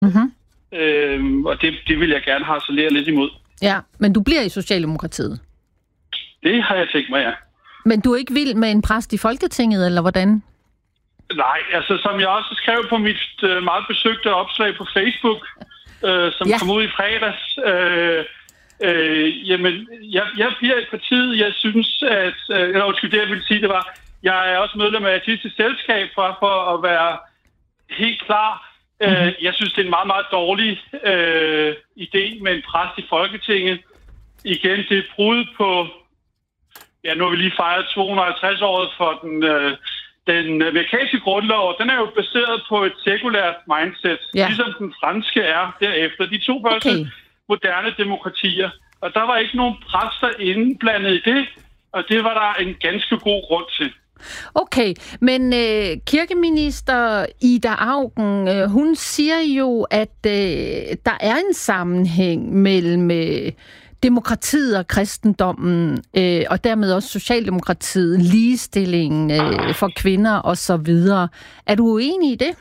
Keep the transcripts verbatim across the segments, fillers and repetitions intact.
Mm-hmm. Øhm, og det, det vil jeg gerne harcelere lidt imod. Ja, men du bliver i Socialdemokratiet? Det har jeg tænkt mig, ja. Men du er ikke vild med en præst i Folketinget, eller hvordan? Nej, altså som jeg også skrev på mit øh, meget besøgte opslag på Facebook, øh, som ja. kom ud i fredags, øh, øh, jamen, jeg, jeg bliver i partiet, jeg synes, at, øh, eller undskyld, det jeg ville sige, det var, jeg er også medlem af Ateistisk Selskab for, for at være helt klar. Mm-hmm. Øh, jeg synes, det er en meget, meget dårlig øh, idé med en præst i Folketinget. Igen, det er brud på, ja, nu har vi lige fejret to hundrede og halvtreds året for den... Øh, Den amerikanske grundlov, den er jo baseret på et sekulært mindset, ja. Ligesom den franske er derefter. De to første okay. moderne demokratier. Og der var ikke nogen præster indblandet i det, og det var der en ganske god grund til. Okay, men øh, kirkeminister Ida Auken, øh, hun siger jo, at øh, der er en sammenhæng mellem... Øh, demokratiet og kristendommen, øh, og dermed også Socialdemokratiet, ligestillingen øh, for kvinder osv. Er du uenig i det?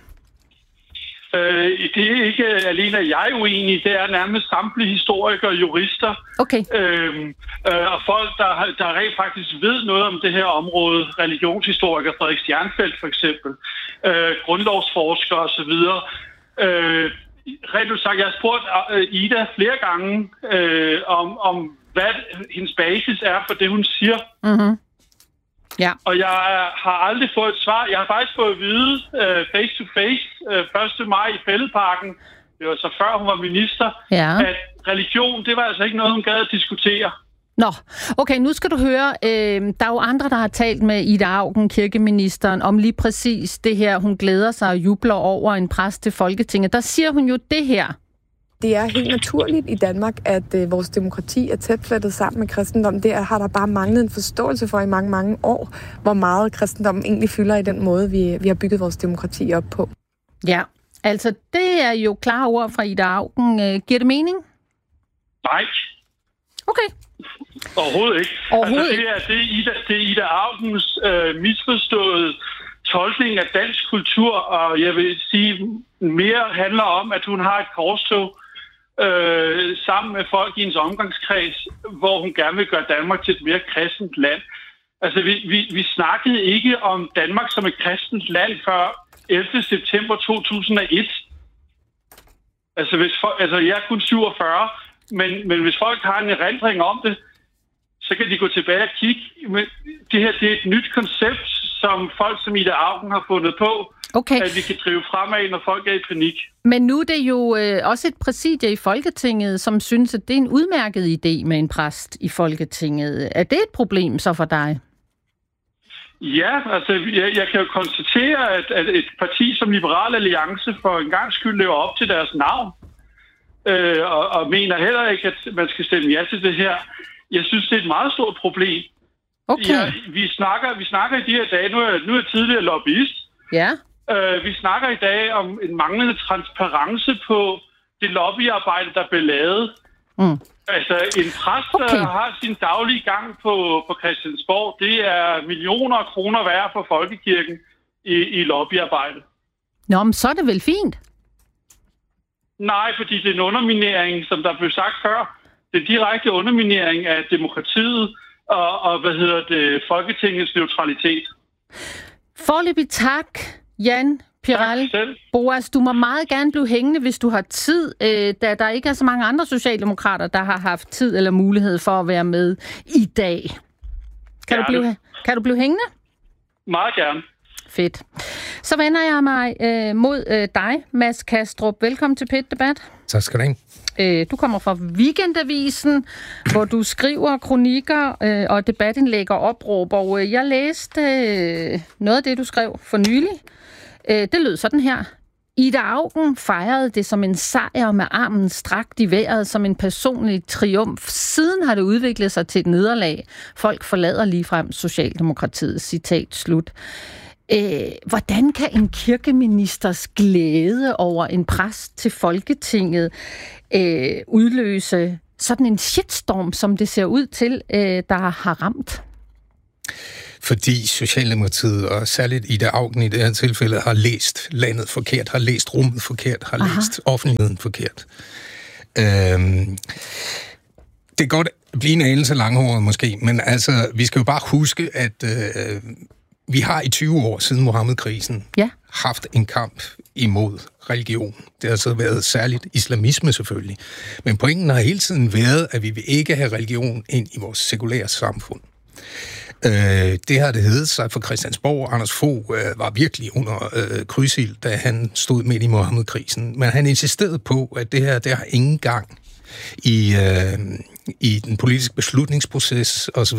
Øh, det er ikke alene, at jeg er uenig. Det er nærmest samtlige historikere og jurister. Okay. Øh, øh, og folk, der, der rent faktisk ved noget om det her område. Religionshistoriker Frederik Stjernfeldt for eksempel. Øh, grundlovsforskere osv. Øh, Rent sagt, jeg har spurgt Ida flere gange øh, om, om, hvad hendes basis er for det, hun siger. Mm-hmm. Ja. Og jeg har aldrig fået et svar. Jeg har faktisk fået at vide uh, face to face uh, første maj i Fælledparken, det var så før hun var minister, ja. At religion, det var altså ikke noget, hun gad at diskutere. Nå, okay, nu skal du høre, øh, der er jo andre, der har talt med Ida Auken, kirkeministeren, om lige præcis det her. Hun glæder sig og jubler over en præst til Folketinget. Der siger hun jo det her. Det er helt naturligt i Danmark, at øh, vores demokrati er tæt flettet sammen med kristendom. Det har der bare manglet en forståelse for i mange, mange år, hvor meget kristendommen egentlig fylder i den måde, vi, vi har bygget vores demokrati op på. Ja, altså det er jo klare ord fra Ida Auken. Øh, giver det mening? Nej. Okay. Overhovedet ikke. Overhovedet altså, det er, det er Ida, det er Ida Aukens øh, misforståede tolkning af dansk kultur, og jeg vil sige, mere handler om, at hun har et korstog øh, sammen med folk i hendes omgangskreds, hvor hun gerne vil gøre Danmark til et mere kristent land. Altså, vi, vi, vi snakkede ikke om Danmark som et kristent land før ellevte september to tusind og et. Altså, hvis for, altså jeg er kun syvogfyrre, men, men hvis folk har en erindring om det, så kan de gå tilbage og kigge. Men det her, det er et nyt koncept, som folk som Ida Auken har fundet på, okay. At vi kan drive fremad, når folk er i panik. Men nu er det jo øh, også et præsidie i Folketinget, som synes, at det er en udmærket idé med en præst i Folketinget. Er det et problem så for dig? Ja, altså jeg, jeg kan jo konstatere, at, at et parti som Liberal Alliance for en gang skyld lever op til deres navn, øh, og, og mener heller ikke, at man skal stemme ja til det her. Jeg synes, det er et meget stort problem. Okay. Ja, vi, snakker, vi snakker i de her dage, nu er, nu er jeg tidligere lobbyist. Ja. Uh, vi snakker i dag om en manglende transparence på det lobbyarbejde, der bliver lavet. Mm. Altså, en præst, okay. der har sin daglige gang på, på Christiansborg, det er millioner af kroner værd for folkekirken i, i lobbyarbejde. Nå, men så er det vel fint? Nej, fordi det er en underminering, som der blev sagt før. Det er en direkte underminering af demokratiet og, og hvad hedder det, Folketingets neutralitet. Foreløbig tak, Jan Pirel Boas. Du må meget gerne blive hængende, hvis du har tid, øh, da der ikke er så mange andre socialdemokrater, der har haft tid eller mulighed for at være med i dag. Kan, du blive, kan du blive hængende? Meget gerne. Fedt. Så vender jeg mig øh, mod øh, dig, Mads Kastrup. Velkommen til P et Debat. Tak skal du have. Du kommer fra Weekendavisen, hvor du skriver kronikker øh, og debatindlæg og opråb. Og øh, jeg læste øh, noget af det, du skrev for nylig. Øh, det lød sådan her. Ida Auken fejrede det som en sejr med armen strakt i vejret som en personlig triumf. Siden har det udviklet sig til et nederlag. Folk forlader ligefrem Socialdemokratiet. Citat slut. Øh, hvordan kan en kirkeministers glæde over en præst til Folketinget øh, udløse sådan en shitstorm, som det ser ud til, øh, der har ramt? fordi Socialdemokratiet, og særligt Ida Auken i det her tilfælde, har læst landet forkert, har læst rummet forkert, har Aha. læst offentligheden forkert. Øhm, det kan godt blive en anelse langhåret måske, men altså, vi skal jo bare huske, at øh, vi har i tyve år siden Mohammed-krisen ja. haft en kamp imod religion. Det har så været særligt islamisme selvfølgelig. Men pointen har hele tiden været, at vi vil ikke have religion ind i vores sekulære samfund. Øh, det har det heddet sig for Christiansborg. Anders Fogh øh, var virkelig under øh, krydsild, da han stod midt i Mohammed-krisen. Men han insisterede på, at det her, det har ingen gang i, øh, i den politiske beslutningsproces osv.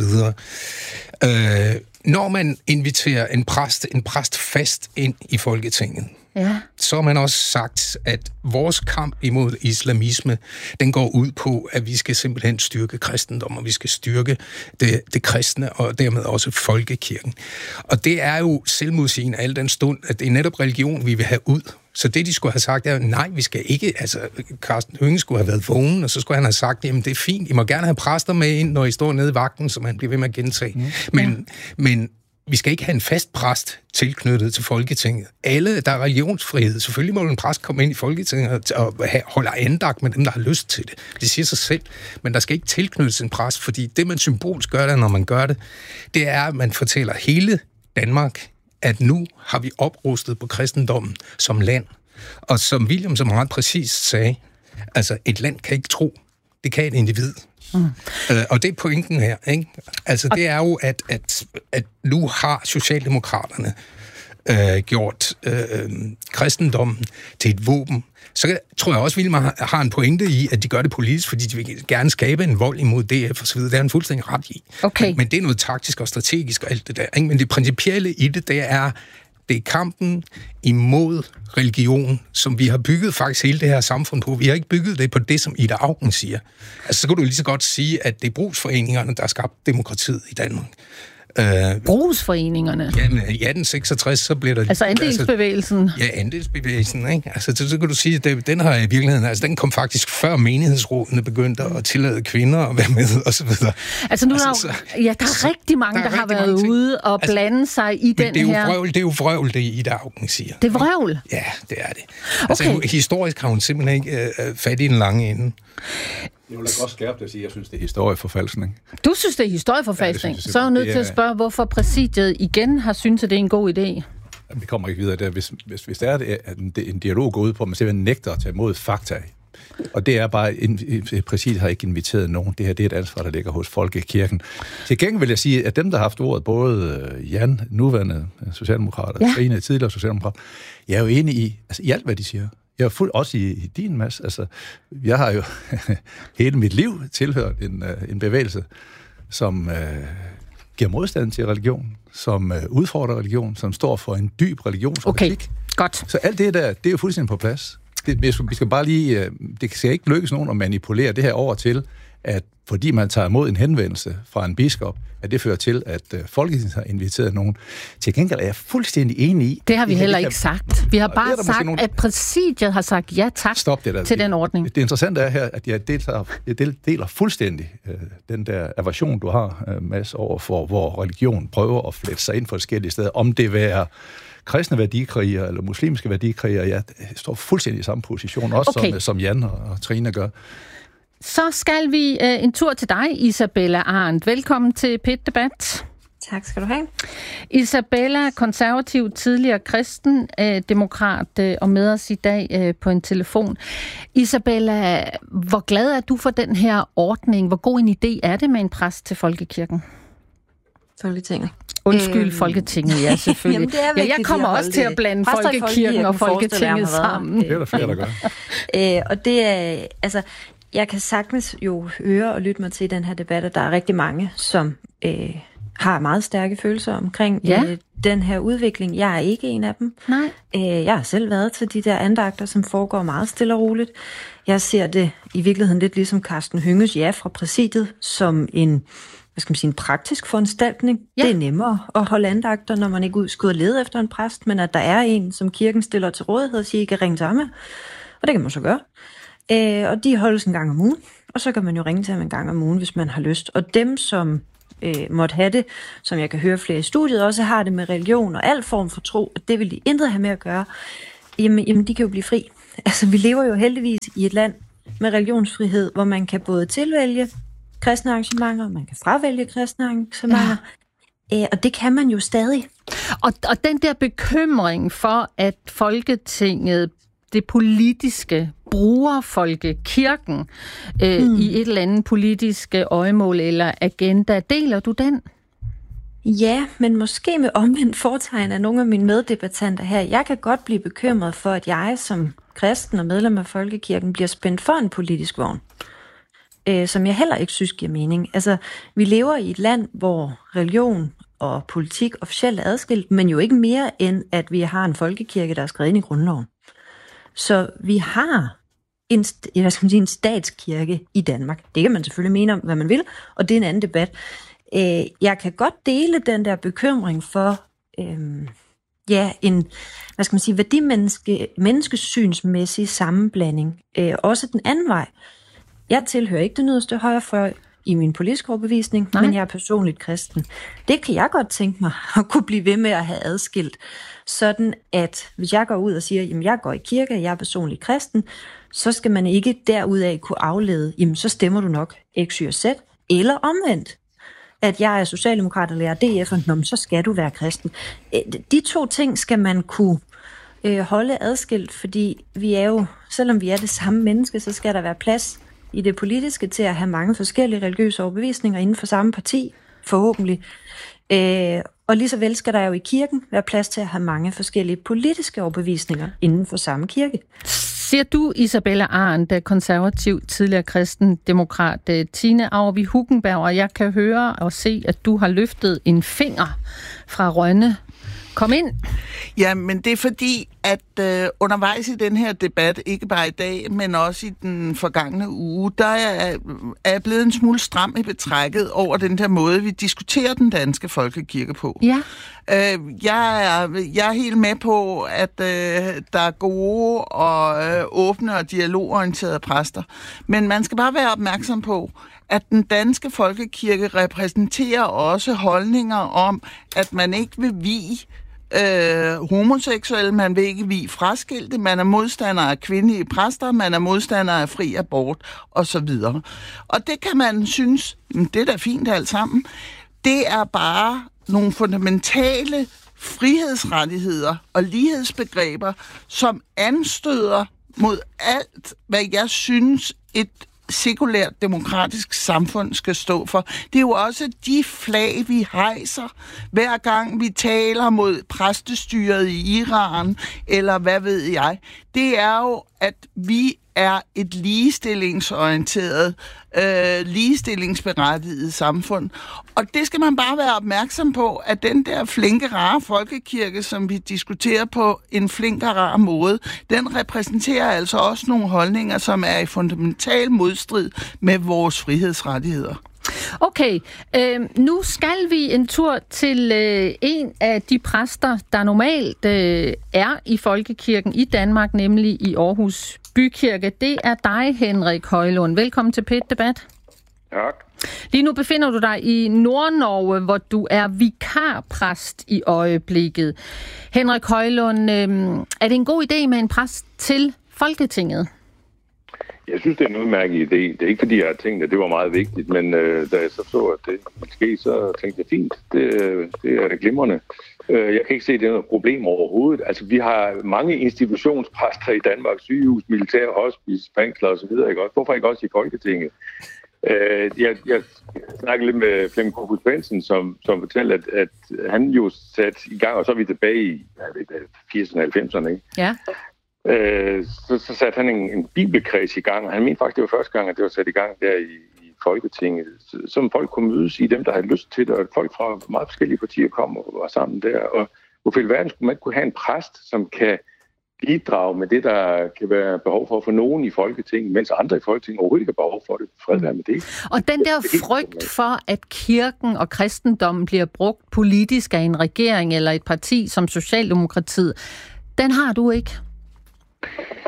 Øh, når man inviterer en præst, en præst fast ind i Folketinget, ja. så har man også sagt, at vores kamp imod islamisme, den går ud på, at vi skal simpelthen styrke kristendom, og vi skal styrke det, det kristne, og dermed også folkekirken. Og det er jo selvmodsigende al den stund, at det er netop religion, vi vil have ud. Så det, de skulle have sagt, er, nej, vi skal ikke, altså, Karsten Hønge skulle have været vågen, og så skulle han have sagt, jamen, det er fint, I må gerne have præster med ind, når I står nede i vagten, som han bliver ved med at gentage. Mm. Men, ja. men vi skal ikke have en fast præst tilknyttet til Folketinget. Alle, der er religionsfrihed. Selvfølgelig må en præst komme ind i Folketinget og holde andagt med dem, der har lyst til det. Det siger sig selv. Men der skal ikke tilknyttes en præst, fordi det, man symbolsk gør det, når man gør det, det er, at man fortæller hele Danmark, at nu har vi oprustet på kristendommen som land. Og som William så meget præcist sagde, altså et land kan ikke tro. Det kan et individ. Mm. Øh, og det er pointen her, ikke? Altså det er jo, at, at, at nu har Socialdemokraterne øh, gjort øh, kristendommen til et våben. Så tror jeg også, at William har en pointe i, at de gør det politisk, fordi de vil gerne skabe en vold imod D F og så videre. Det er en fuldstændig ret i. Okay. Men, men det er noget taktisk og strategisk og alt det der. Ikke? Men det principielle i det, det er, det er kampen imod religion, som vi har bygget faktisk hele det her samfund på. Vi har ikke bygget det på det, som Ida Auken siger. Altså, så kan du lige så godt sige, at det er brugsforeningerne, der har skabt demokratiet i Danmark. Uh, Brugsforeningerne? Ja, men i atten seksogtres, så blev der... Altså andelsbevægelsen? Altså, ja, andelsbevægelsen, ikke? Altså, så, så kan du sige, at det, den har i virkeligheden... Altså, den kom faktisk før menighedsrådene begyndte at tillade kvinder at være med, og så videre. Altså, nu altså, er der, ja, der er rigtig mange, der, der har været ude og altså, blande sig i den det er jo her... Vrøvl, det er jo vrøvl, det Ida Auken siger. Det er vrøvl? Ja, det er det. Altså, okay. Historisk har hun simpelthen ikke øh, fat i den lange ende. Jeg vil da godt skærpe det at sige, at jeg synes, det er historieforfalskning. Du synes, det er historieforfalskning? Ja, så er jeg nødt til at spørge, hvorfor præsidiet igen har syntes, at det er en god idé. Jamen, det kommer ikke videre der. Hvis, hvis, hvis der er det, at en, en dialog går ud på, at man simpelthen nægter at tage imod fakta, og det er bare, en, præsidiet har ikke inviteret nogen. Det her det er et ansvar, der ligger hos Folkekirken. Til gengæld vil jeg sige, at dem, der har haft ordet, både Jan, nuværende socialdemokrat, og ja. Trine, tidligere socialdemokrat, jeg er jo enig i, altså, i alt, hvad de siger. Jeg er fuld, også i, i din, Mads. Altså, jeg har jo hele mit liv tilhørt en, en bevægelse, som øh, giver modstand til religion, som øh, udfordrer religion, som står for en dyb religionskritik. Okay, godt. Så alt det der, det er jo fuldstændig på plads. Det, vi skal bare lige, øh, det skal ikke lykkes nogen at manipulere det her over til, at fordi man tager imod en henvendelse fra en biskop, at det fører til, at øh, Folketinget har inviteret nogen. Til gengæld er jeg fuldstændig enig i... Det har vi heller ikke sagt. Vi har bare sagt, nogen... at præsidiet har sagt ja tak Stop det der. til den ordning. Det, det interessante er her, at jeg deler, jeg deler fuldstændig øh, den der aversion, du har, øh, Mads, over for, hvor religion prøver at flette sig ind på forskellige steder. Om det vil kristne værdikriger eller muslimske værdikriger, jeg står fuldstændig i samme position, også okay. som, som Jan og, og Trine gør. Så skal vi uh, en tur til dig, Isabella Arendt. Velkommen til P et Debat. Tak skal du have. Isabella, konservativ, tidligere kristen, øh, demokrat øh, og med os i dag øh, på en telefon. Isabella, hvor glad er du for den her ordning? Hvor god en idé er det med en præst til Folkekirken? Folketinget. Undskyld, øhm. Folketinget, ja, selvfølgelig. Jamen, ja, jeg kommer også til at blande Folkekirken og Folketinget sammen. Det er der flere, der gør. øh, og det er, altså, jeg kan sagtens jo høre og lytte mig til den her debat, at der er rigtig mange, som øh, har meget stærke følelser omkring ja. øh, den her udvikling. Jeg er ikke en af dem. Nej. Øh, jeg har selv været til de der andagter, som foregår meget stille og roligt. Jeg ser det i virkeligheden lidt ligesom Karsten Hønges ja fra præsidiet, som en, hvad skal man sige, en praktisk foranstaltning. Ja. Det er nemmere at holde andagter, når man ikke skal ud og lede efter en præst, men at der er en, som kirken stiller til rådighed og siger, I kan ringe til ham. Og det kan man så gøre. Øh, og de holdes en gang om ugen, og så kan man jo ringe til ham en gang om ugen, hvis man har lyst. Og dem, som øh, måtte have det, som jeg kan høre flere i studiet også har det med religion og al form for tro, at det vil de intet have med at gøre, jamen, jamen de kan jo blive fri. Altså, vi lever jo heldigvis i et land med religionsfrihed, hvor man kan både tilvælge kristne arrangementer, man kan fravælge kristne arrangementer, ja. Og det kan man jo stadig. Og, og den der bekymring for, at Folketinget, det politiske, bruger folkekirken øh, mm. i et eller andet politisk øjemål eller agenda, deler du den? Ja, men måske med omvendt fortegn af nogle af mine meddebattanter her. Jeg kan godt blive bekymret for, at jeg som kristen og medlem af folkekirken bliver spændt for en politisk vogn, øh, som jeg heller ikke synes giver mening. Altså, vi lever i et land, hvor religion og politik officielt er adskilt, men jo ikke mere end, at vi har en folkekirke, der er skrevet ind i grundloven. Så vi har en, hvad skal man sige, en statskirke i Danmark. Det kan man selvfølgelig mene om, hvad man vil, og det er en anden debat. Øh, jeg kan godt dele den der bekymring for øh, ja, en, hvad skal man sige, værdimenneske, menneskesynsmæssig sammenblanding. Øh, også den anden vej. Jeg tilhører ikke den yderste højrefløj i min politiske overbevisning, Nej. men jeg er personligt kristen. Det kan jeg godt tænke mig at kunne blive ved med at have adskilt, sådan at hvis jeg går ud og siger, jamen jeg går i kirke, jeg er personligt kristen, så skal man ikke derudaf kunne aflede, jamen så stemmer du nok X, Y og Z, eller omvendt, at jeg er socialdemokrat eller jeg er D F'er, så skal du være kristen. De to ting skal man kunne holde adskilt, fordi vi er jo, selvom vi er det samme menneske, så skal der være plads i det politiske til at have mange forskellige religiøse overbevisninger inden for samme parti, forhåbentlig. Øh, og lige så vel skal der jo i kirken være plads til at have mange forskellige politiske overbevisninger inden for samme kirke. Siger du, Isabella Arendt, konservativ, tidligere kristendemokrat, Tine Auervig Hugenberg, og jeg kan høre og se, at du har løftet en finger fra Rønne. Kom ind. Ja, men det er fordi, at øh, undervejs i den her debat, ikke bare i dag, men også i den forgangne uge, der er, er jeg blevet en smule stram i betrækket over den der måde, vi diskuterer den danske folkekirke på. Ja. Øh, jeg, er, jeg er helt med på, at øh, der er gode og øh, åbne og dialogorienterede præster, men man skal bare være opmærksom på, at den danske folkekirke repræsenterer også holdninger om, at man ikke vil vie øh, homoseksuelle, man vil ikke vie fraskilte, man er modstander af kvindelige præster, man er modstander af fri abort osv. Og det kan man synes, det er da fint alt sammen. Det er bare nogle fundamentale frihedsrettigheder og lighedsbegreber, som anstøder mod alt, hvad jeg synes et sekulært demokratisk samfund skal stå for. Det er jo også de flag, vi hejser, hver gang vi taler mod præstestyret i Iran, eller hvad ved jeg. Det er jo, at vi er et ligestillingsorienteret, øh, ligestillingsberettiget samfund. Og det skal man bare være opmærksom på, at den der flinke, rare folkekirke, som vi diskuterer på en flink og rar måde, den repræsenterer altså også nogle holdninger, som er i fundamental modstrid med vores frihedsrettigheder. Okay, øh, nu skal vi en tur til øh, en af de præster, der normalt øh, er i folkekirken i Danmark, nemlig i Aarhus Bykirke. Det er dig, Henrik Højlund. Velkommen til P et Debat. Tak. Lige nu befinder du dig i Nordnorge, hvor du er vikarpræst i øjeblikket. Henrik Højlund, øh, er det en god idé med en præst til Folketinget? Jeg synes, det er en udmærket idé. Det er ikke, fordi jeg har tænkt, at det var meget vigtigt, men øh, da jeg så så, at det ville ske, så tænkte jeg, fint, det, det er glimrende. Øh, jeg kan ikke se, at det er noget problem overhovedet. Altså, vi har mange institutionspræster i Danmark, sygehus, militær, hospice, fængsler osv. Hvorfor ikke også i Folketinget? Øh, jeg, jeg snakkede lidt med Flemming Kofoed Svendsen, som, som fortalte, at, at han jo satte i gang, og så er vi tilbage i firserne og halvfemserne, ikke? Ja. Øh, så, så satte han en, en bibelkreds i gang, og han mente faktisk, det var første gang, at det var sat i gang der i, i Folketinget, som folk kunne mødes i, dem der havde lyst til det, og folk fra meget forskellige partier kom og var sammen der, og hvorfor i verden skulle man ikke kunne have en præst, som kan bidrage med det, der kan være behov for for nogen i Folketinget, mens andre i Folketinget overhovedet ikke har behov for det. Fred være med det. Og den der frygt for, at kirken og kristendommen bliver brugt politisk af en regering eller et parti som Socialdemokratiet, den har du ikke?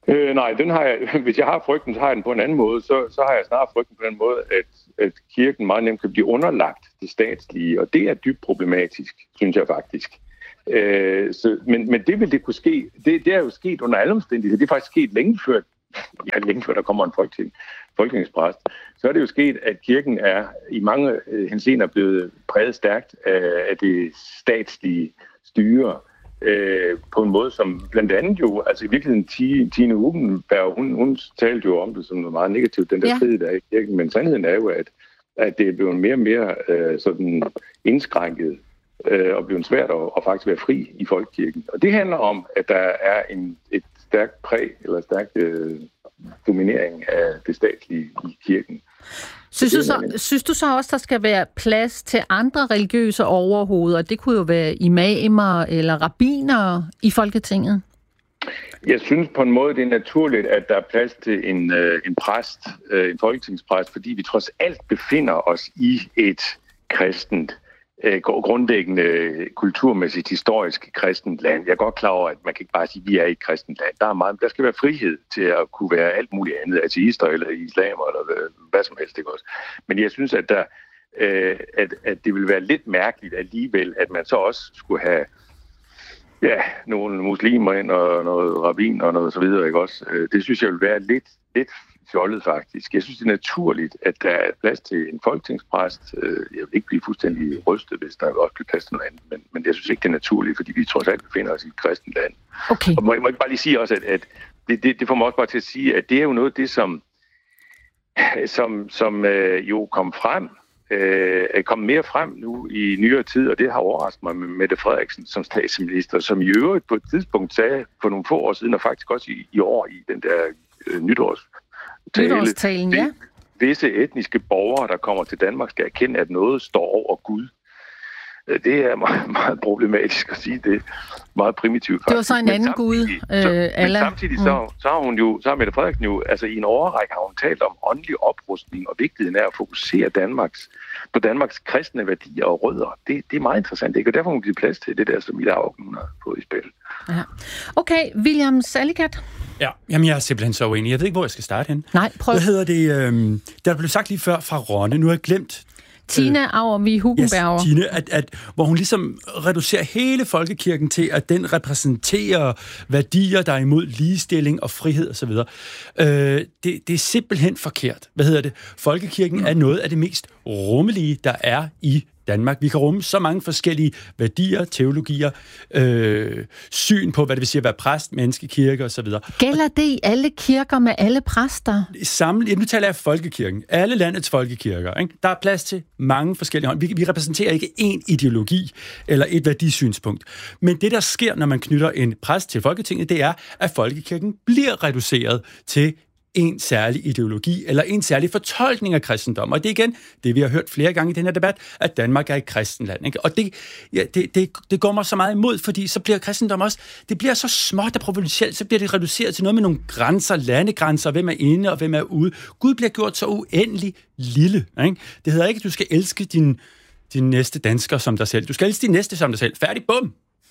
Øh, nej, den har jeg, hvis jeg har frygten, så har jeg den på en anden måde. Så, så har jeg snart frygten på den måde, at, at kirken meget nemt kan blive underlagt det statslige, og det er dybt problematisk, synes jeg faktisk. Øh, så, men, men det vil det kunne ske. Det, det er jo sket under alle omstændigheder. Det er faktisk sket længe før, ja, længe før der kommer en folketing, folketingspræst. Så er det jo sket, at kirken er i mange henseender blevet præget stærkt af, af det statslige styre. Øh, på en måde, som blandt andet jo, altså i virkeligheden Tine Hugenberg, hun, hun talte jo om det som noget meget negativt, den der ja. frihed, der er i kirken, men sandheden er jo, at, at det er blevet mere og mere øh, sådan indskrænket øh, og blevet svært at, at faktisk være fri i folkekirken. Og det handler om, at der er en, et stærkt præg, eller stærkt øh, dominering af det statslige i kirken. Synes du, så, synes du så også, der skal være plads til andre religiøse overhoveder? Det kunne jo være imamer eller rabbinere i Folketinget. Jeg synes på en måde, det er naturligt, at der er plads til en, øh, en præst, øh, en folketingspræst, fordi vi trods alt befinder os i et kristent, øh, grundlæggende kulturmæssigt, historisk kristent land. Jeg er godt klar over, at man kan ikke bare sige, at vi er i et kristent land. Der er meget, der skal være frihed til at kunne være alt muligt andet, ateister eller islamer eller hvad som helst, ikke også. Men jeg synes, at, der, øh, at, at det vil være lidt mærkeligt alligevel, at man så også skulle have ja, nogle muslimer ind og noget rabbin og noget så videre, ikke også. Det synes jeg vil være lidt, lidt fjollet faktisk. Jeg synes, det er naturligt, at der er plads til en folketingspræst. Jeg vil ikke blive fuldstændig rystet, hvis der også bliver plads til noget andet, men, men jeg synes ikke, det er naturligt, fordi vi trods alt befinder os i et kristent land. Okay. Og må jeg, må jeg bare lige sige også, at, at det, det, det får mig også bare til at sige, at det er jo noget af det, som, som, som øh, jo kom frem, øh, er kommet mere frem nu i nyere tid, og det har overrasket mig med Mette Frederiksen som statsminister, som i øvrigt på et tidspunkt sagde for nogle få år siden, og faktisk også i, i år i den der øh, nytårs Nytårstalen, ja. Visse etniske borgere, der kommer til Danmark, skal erkende, at noget står over Gud. Det er meget, meget problematisk at sige det. Meget primitivt faktisk. Det var så en anden Gud. Så, øh, men samtidig så, så har hun jo, så har Mette Frederiksen jo, altså i en årrække har hun talt om åndelig oprustning og vigtigheden af at fokusere Danmarks, på Danmarks kristne værdier og rødder. Det, det er meget interessant, ikke? Og derfor må hun give plads til det der, som Ida Auken har fået i spil. Ja. Okay, William Salicath. Ja, jamen jeg er simpelthen så uenig. Jeg ved ikke, hvor jeg skal starte hen. Nej, prøv. Hvad hedder det? Øh, der blev sagt lige før fra Rønne, nu har jeg glemt. Tina øh, Auervig Hugenberger. Yes, Tina, at, at, hvor hun ligesom reducerer hele folkekirken til, at den repræsenterer værdier, der er imod ligestilling og frihed osv. Øh, det, det er simpelthen forkert. Hvad hedder det? Folkekirken er noget af det mest rummelige, der er i Danmark. Vi kan rumme så mange forskellige værdier, teologier, øh, syn på, hvad det vil sige at være præst, menneskekirke osv. Gælder det i alle kirker med alle præster? Samlet, nu taler jeg folkekirken. Alle landets folkekirker. Ikke? Der er plads til mange forskellige hånd. Vi, vi repræsenterer ikke én ideologi eller et værdisynspunkt. Men det, der sker, når man knytter en præst til Folketinget, det er, at folkekirken bliver reduceret til en særlig ideologi eller en særlig fortolkning af kristendom. Og det er igen det, vi har hørt flere gange i den her debat, at Danmark er et kristenland. Ikke? Og det, ja, det, det, det går mig så meget imod, fordi så bliver kristendom også, det bliver så småt og provincielt, så bliver det reduceret til noget med nogle grænser, landegrænser, hvem er inde og hvem er ude. Gud bliver gjort så uendelig lille. Ikke? Det hedder ikke, at du skal elske din, din næste dansker som dig selv. Du skal elske din næste som dig selv. Færdig, bum!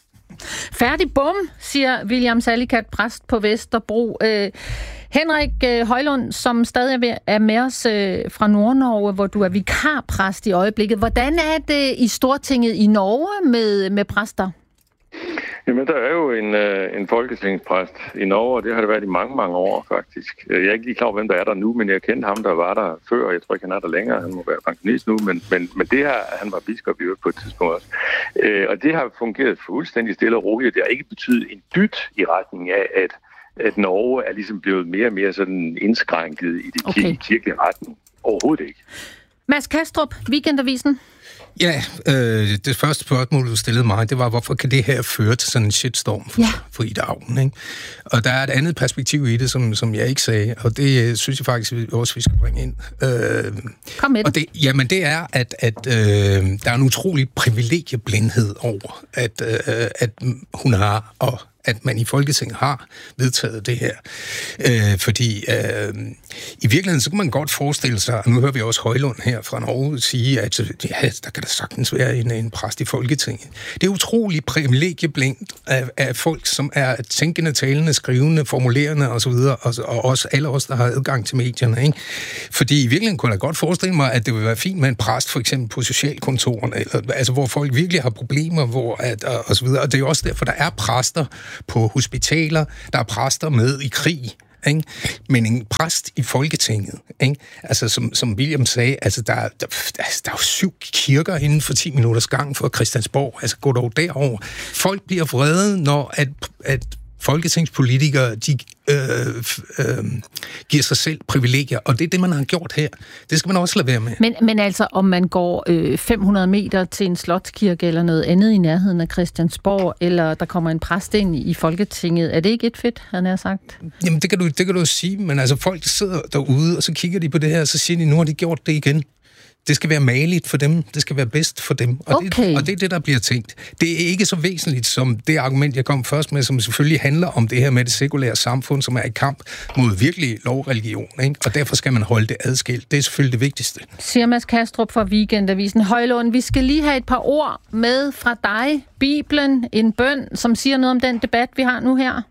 Færdig, bum, siger William Salicath, præst på Vesterbro. Øh, Henrik øh, Højlund, som stadig er med os øh, fra Nordnorge, hvor du er vikarpræst i øjeblikket. Hvordan er det i Stortinget i Norge med, med præster? Jamen, der er jo en, øh, en folketingspræst i Norge, og det har det været i mange, mange år faktisk. Jeg er ikke lige klar over, hvem der er der nu, men jeg kendte ham, der var der før, og jeg tror ikke, han er der længere. Han må være pensionist nu, men, men, men det her, han var biskop i øvrigt på et tidspunkt også. Øh, og det har fungeret fuldstændig stille og roligt. Det har ikke betydet en dyt i retning af, at, at Norge er ligesom blevet mere og mere sådan indskrænket i det okay. kirkelige retning. Overhovedet ikke. Mads Kastrup, Weekendavisen. Ja, øh, det første spørgsmål, du stillede mig, det var, hvorfor kan det her føre til sådan en shitstorm for, ja. for Ida Auken, ikke? Og der er et andet perspektiv i det, som, som jeg ikke sagde, og det øh, synes jeg faktisk også, vi skal bringe ind. Øh, Kom med og det. Jamen, det er, at, at øh, der er en utrolig privilegieblindhed over, at, øh, at hun har, og at man i Folketinget har vedtaget det her. Øh, fordi øh, i virkeligheden, så kan man godt forestille sig, og nu hører vi også Højlund her fra Norge sige, at ja, der kan da sagtens være en, en præst i Folketinget. Det er utroligt privilegieblindt af, af folk, som er tænkende, talende, skrivende, formulerende osv., og, og også alle os, der har adgang til medierne. Ikke? Fordi i virkeligheden kunne jeg godt forestille mig, at det ville være fint med en præst, for eksempel på socialkontorerne, eller, altså hvor folk virkelig har problemer, hvor at, og, og så videre. Og det er jo også derfor, der er præster på hospitaler, der er præster med i krig, ikke? Men en præst i Folketinget, ikke? Altså som, som William sagde, altså der, der, der, der er jo syv kirker inden for ti minutters gang for Christiansborg, altså gå dog derover. Folk bliver vrede, når at, at folketingspolitikere, de øh, øh, giver sig selv privilegier, og det er det, man har gjort her. Det skal man også lade være med. Men, men altså, om man går øh, fem hundrede meter til en slotskirke eller noget andet i nærheden af Christiansborg, eller der kommer en præst ind i Folketinget, er det ikke et fedt, han har sagt? Jamen, det kan du, det kan du sige, men altså, folk sidder derude, og så kigger de på det her, og så siger de, nu har de gjort det igen. Det skal være mageligt for dem. Det skal være bedst for dem. Og, okay. det, og det er det, der bliver tænkt. Det er ikke så væsentligt som det argument, jeg kom først med, som selvfølgelig handler om det her med det sekulære samfund, som er i kamp mod virkelig lovreligion. Ikke? Og derfor skal man holde det adskilt. Det er selvfølgelig det vigtigste. Siger Mads Kastrup fra Weekendavisen. Højlund, vi skal lige have et par ord med fra dig. Bibelen, en bøn, som siger noget om den debat, vi har nu her.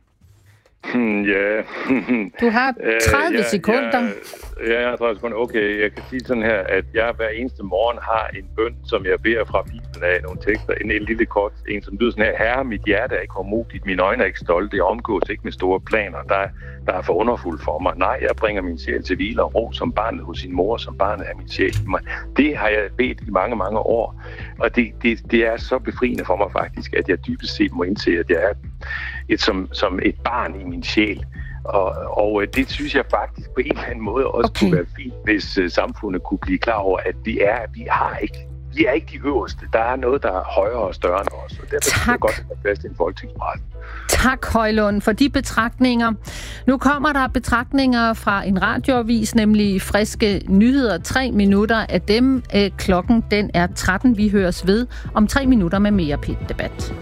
Ja. Du har tredive ja, sekunder. Ja, ja, jeg har tredive sekunder. Okay, jeg kan sige sådan her, at jeg hver eneste morgen har en bøn, som jeg beder fra Bibelen af nogle tekster. En, en lille kort, en som lyder sådan her. Herre, mit hjerte er ikke hårdmodigt, mine øjne er ikke stolte, jeg omgås ikke med store planer, der, der er for underfuld for mig. Nej, jeg bringer min sjæl til hvile og ro som barnet hos sin mor, som barnet er min sjæl i mig. Det har jeg bedt i mange, mange år. Og det, det, det er så befriende for mig faktisk, at jeg dybest set må indse, at jeg er et, som, som et barn i min sjæl. Og, og det synes jeg faktisk på en eller anden måde også okay. kunne være fint, hvis uh, samfundet kunne blive klar over, at vi er, vi har ikke, vi er ikke de øverste. Der er noget, der er højere og større end os. Og derfor er det godt at have plads til en folketingspræst. Tak, Højlund, for de betragtninger. Nu kommer der betragtninger fra en radioavis, nemlig Friske Nyheder. Tre minutter af dem. Øh, klokken den er tretten. Vi høres ved om tre minutter med mere P et-debat.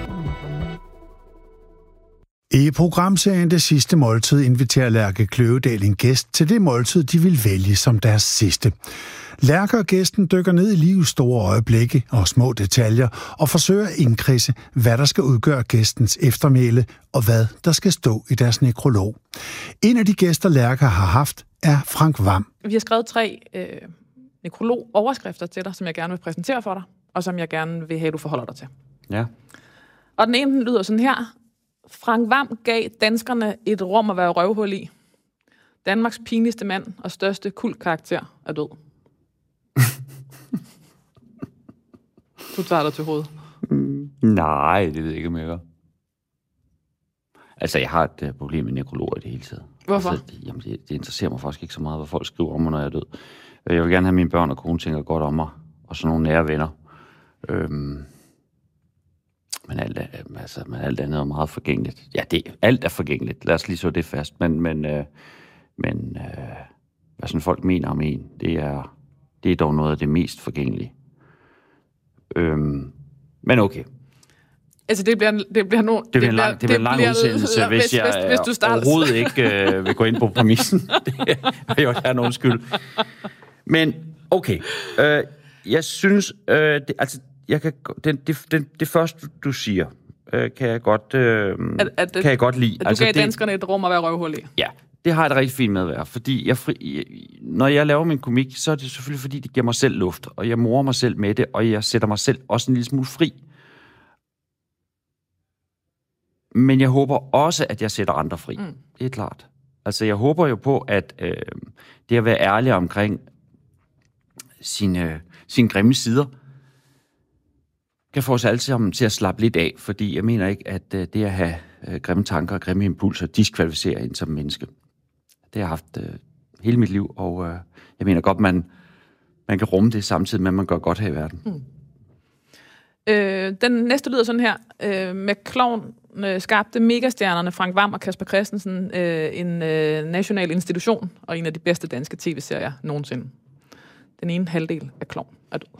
I programserien Det Sidste Måltid inviterer Lærke Kløvedal en gæst til det måltid, de vil vælge som deres sidste. Lærke og gæsten dykker ned i livets store øjeblikke og små detaljer og forsøger at indkredse, hvad der skal udgøre gæstens eftermæle og hvad der skal stå i deres nekrolog. En af de gæster, Lærke har haft, er Frank Hvam. Vi har skrevet tre øh, nekrolog-overskrifter til dig, som jeg gerne vil præsentere for dig, og som jeg gerne vil have, du forholder dig til. Ja. Og den ene den lyder sådan her. Frank Hvam gav danskerne et rum at være røvhul i. Danmarks pinligste mand og største kultkarakter er død. Du tager dig til hovedet. Mm, nej, det ved jeg ikke, om jeg gør. Altså, jeg har et uh, problem med nekrologer i det hele taget. Hvorfor? Altså, det, jamen, det, det interesserer mig faktisk ikke så meget, hvad folk skriver om mig, når jeg er død. Jeg vil gerne have mine børn og kone tænker godt om mig, og sådan nogle nære venner. Øhm, men, alt er, altså, men alt andet er meget forgængeligt. Ja, det, alt er forgængeligt. Lad os lige så det fast. Men, men, øh, men øh, hvad sådan folk mener om en, det er, det er dog noget af det mest forgængelige. Øhm, men okay. Altså, det bliver, det bliver, no, det bliver en lang, det bliver en lang udsendelse, hvis, hvis jeg hvis, hvis du overhovedet ikke øh, vil gå ind på præmissen. Det er jo der nogen skyld. Men, okay. Øh, jeg synes, øh, det, altså, jeg kan, det, det, det, det første, du siger, øh, kan jeg godt, øh, at, at, kan jeg godt lide. At du altså, gav det, danskerne et rum at være røvhul i. Ja, det har jeg det rigtig fint med at være, fordi jeg fri, når jeg laver min komik, så er det selvfølgelig, fordi det giver mig selv luft, og jeg morer mig selv med det, og jeg sætter mig selv også en lille smule fri. Men jeg håber også, at jeg sætter andre fri. Mm. Det er klart. Altså, jeg håber jo på, at øh, det at være ærlig omkring sine, sine grimme sider, kan få os alle sammen til at slappe lidt af, fordi jeg mener ikke, at øh, det at have øh, grimme tanker og grimme impulser diskvalificerer en som menneske. Det har jeg haft øh, hele mit liv, og øh, jeg mener godt, man, man kan rumme det samtidig med, at man gør godt her i verden. Mm. Øh, den næste lyder sådan her. Øh, med Klovn øh, skabte megastjernerne Frank Hvam og Kasper Christensen øh, en øh, national institution og en af de bedste danske tv-serier nogensinde. Den ene halvdel af Klovn er død.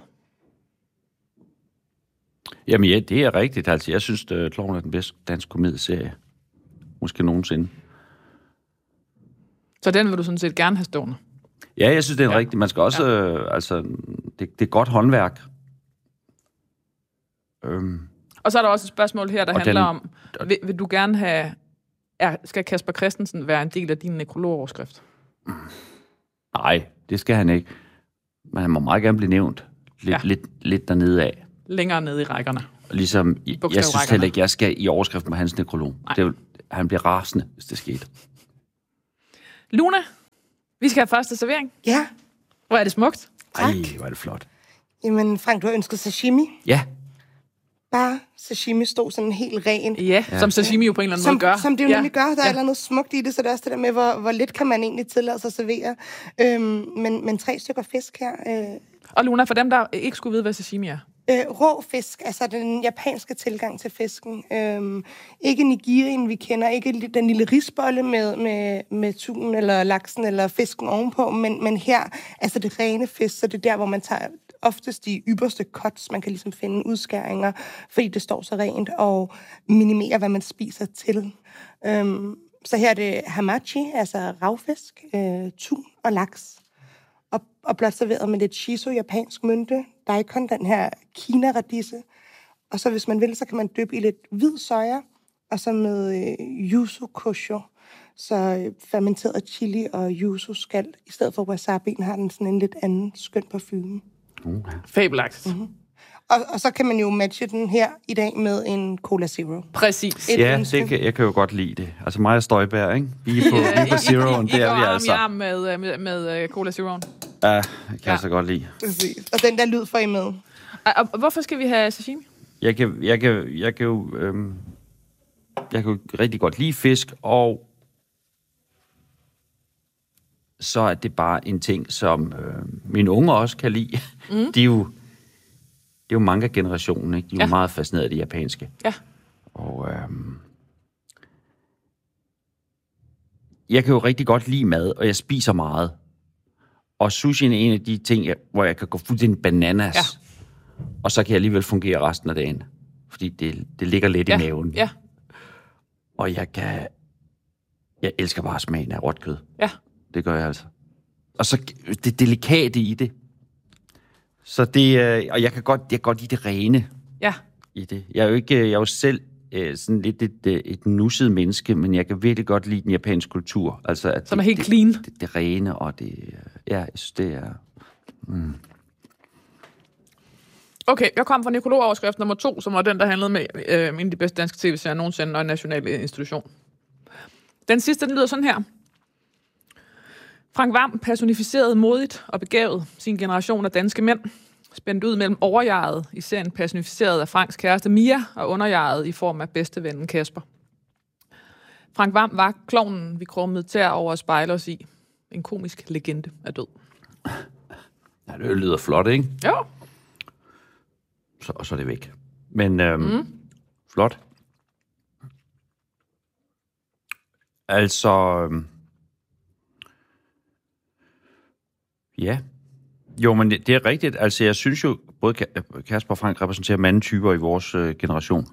Jamen ja, det er rigtigt. Altså, jeg synes, at Klovn er den bedste danske komedieserie. Måske nogensinde. Så den vil du sådan set gerne have stående? Ja, jeg synes, det er ja. rigtigt. Man skal også... Ja. Øh, altså, det, det er godt håndværk. Øhm. Og så er der også et spørgsmål her, der og handler den, om, vil, vil du gerne have... Er, skal Casper Christensen være en del af din nekrologoverskrift? Nej, det skal han ikke. Men han må meget gerne blive nævnt. Lidt, ja. lidt, lidt dernede af. Længere nede i rækkerne. Ligesom, jeg synes heller ikke, jeg skal i overskriften med hans nekrolog. Det, han bliver rasende, hvis det skete. Luna, vi skal have første servering. Ja. Hvor er det smukt. Tak. Ej, hvor er det flot. Jamen, Frank, du har ønsket sashimi. Ja. Bare sashimi stod sådan helt ren. Ja, ja, som sashimi jo på en eller anden som, måde gør. Som det jo ja. nemlig gør. Der er ja. et eller andet smukt i det, så det er også det der med, hvor, hvor lidt kan man egentlig tillade sig at servere. Øhm, men, men tre stykker fisk her. Øh. Og Luna, for dem, der ikke skulle vide, hvad sashimi er. Øh, rå fisk, altså den japanske tilgang til fisken. Øhm, ikke nigirien, vi kender, ikke den lille risbolle med, med, med tun eller laksen eller fisken ovenpå, men, men her, altså det rene fisk, så det er der, hvor man tager oftest de ypperste cuts, man kan ligesom finde udskæringer, fordi det står så rent, og minimere, hvad man spiser til. Øhm, så her er det hamachi, altså ravfisk, øh, tun og laks. Og, og blot serveret med lidt shiso, japansk mynte, daikon, den her kina-radisse. Og så hvis man vil, så kan man dyppe i lidt hvid soja, og så med øh, yuzu kosho, så øh, fermenteret chili og yuzu skal, i stedet for wasabien har den sådan en lidt anden skøn parfume. Okay. Fabelagtigt. Mm-hmm. Og, og så kan man jo matche den her i dag med en Cola Zero. Præcis. Et ja, det kan, jeg kan jo godt lide det. Altså mig og Støjberg, ikke? Vi er på, ja, vi er på Zeroen, det er vi altså. I går arm med, med, med Cola Zeroen. Ja, det kan ja. jeg så godt lide. Præcis. Og den der lyd får I med. Og, og hvorfor skal vi have sashimi? Jeg kan, jeg kan, jeg kan jo... Øhm, jeg kan jo rigtig godt lide fisk, og så er det bare en ting, som øh, mine unger også kan lide. Mm. De er jo... Det er jo manga-generationen, ikke? De er ja. jo meget fascineret af det japanske. Ja. Og øhm, jeg kan jo rigtig godt lide mad, og jeg spiser meget. Og sushi er en af de ting, jeg, hvor jeg kan gå fuldstændig bananas. Ja. Og så kan jeg alligevel fungere resten af dagen. Fordi det, det ligger lidt ja. i maven. Ja. Og jeg kan... Jeg elsker bare smagen af råt kød. Ja. Det gør jeg altså. Og så det delikate i det. Så det, øh, og jeg kan godt, jeg kan godt lide det rene ja. i det. Jeg er jo ikke, jeg er jo selv øh, sådan lidt et, et nusset menneske, men jeg kan virkelig godt lide den japanske kultur. Altså, at som det, er helt det, clean. Det, det, det rene, og det, ja, jeg synes, det er... Mm. Okay, jeg kom fra nekrologoverskrift nummer to, som var den, der handlede med øh, en af de bedste danske tv-serier nogensinde, og en national institution. Den sidste, den lyder sådan her. Frank Hvam personificerede modigt og begavet sin generation af danske mænd, spændt ud mellem overjeget, i serien personificeret af Franks kæreste Mia, og underjeget i form af bedstevennen Kasper. Frank Hvam var klovnen, vi krummede tær over at spejle os i. En komisk legende er død. Ja, det lyder flot, ikke? Jo. Så, og så er det væk. Men øhm, mm. flot. Altså... Øhm, ja. Jo, men det, det er rigtigt. Altså, jeg synes jo, både Kasper og Frank repræsenterer mandetyper i vores øh, generation.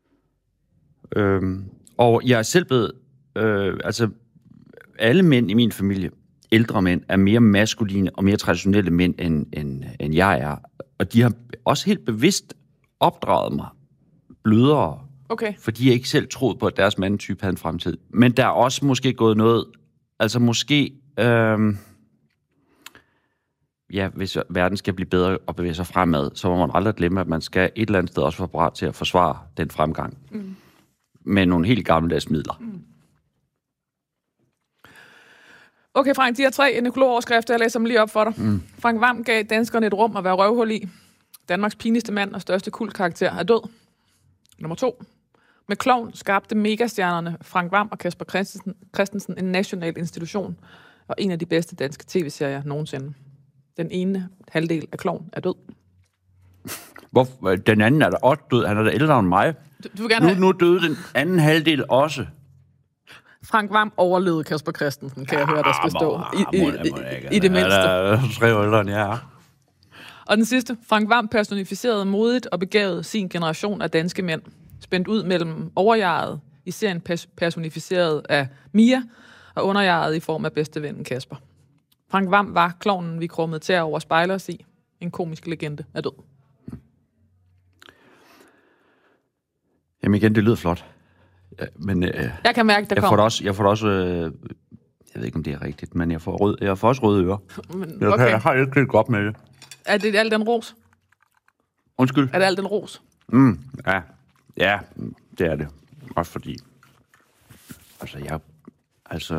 Øhm, og jeg er selv blevet... Øh, altså, alle mænd i min familie, ældre mænd, er mere maskuline og mere traditionelle mænd, end, end, end jeg er. Og de har også helt bevidst opdraget mig blødere. Okay. Fordi jeg ikke selv troede på, at deres mandetype havde en fremtid. Men der er også måske gået noget... Altså, måske... Øh, ja, hvis verden skal blive bedre og bevæge sig fremad, så må man aldrig glemme, at man skal et eller andet sted også være parat til at forsvare den fremgang. Mm. Med nogle helt gammeldags midler. Mm. Okay, Frank, de her tre nekrologoverskrifter, jeg læser dem lige op for dig. Mm. Frank Hvam gav danskerne et rum at være røvhul i. Danmarks pinligste mand og største kultkarakter er død. Nummer to. Med klovn skabte megastjernerne Frank Hvam og Casper Christensen, Christensen en national institution og en af de bedste danske tv-serier nogensinde. Den ene halvdel af klovn er død. Hvor, den anden er da også død. Han er da ældre end mig. Du, du vil gerne nu, have... nu døde den anden halvdel også. Frank Hvam overlevede Casper Christensen, kan jeg høre, der skal stå. I, i, i, i det mindste. Han er tre år ældre end jeg er. Og den sidste. Frank Hvam personificerede modigt og begavet sin generation af danske mænd. Spændt ud mellem overjeget, i serien personificeret af Mia, og underjeget i form af bedstevennen Kasper. Frank Hvam var klovnen, vi krummede til over spejler os i. En komisk legende er død. Jamen igen, det lyder flot. Ja, men, øh, jeg kan mærke, der jeg kommer. Får det også, jeg får det også... Øh, jeg ved ikke, om det er rigtigt, men jeg får, rød, jeg får også røde ører. Men, okay. jeg, jeg har ikke lidt godt med det. Er det alt den ros? Undskyld? Er det alt den ros? Mm, ja. ja, det er det. Også fordi... Altså, jeg... Altså...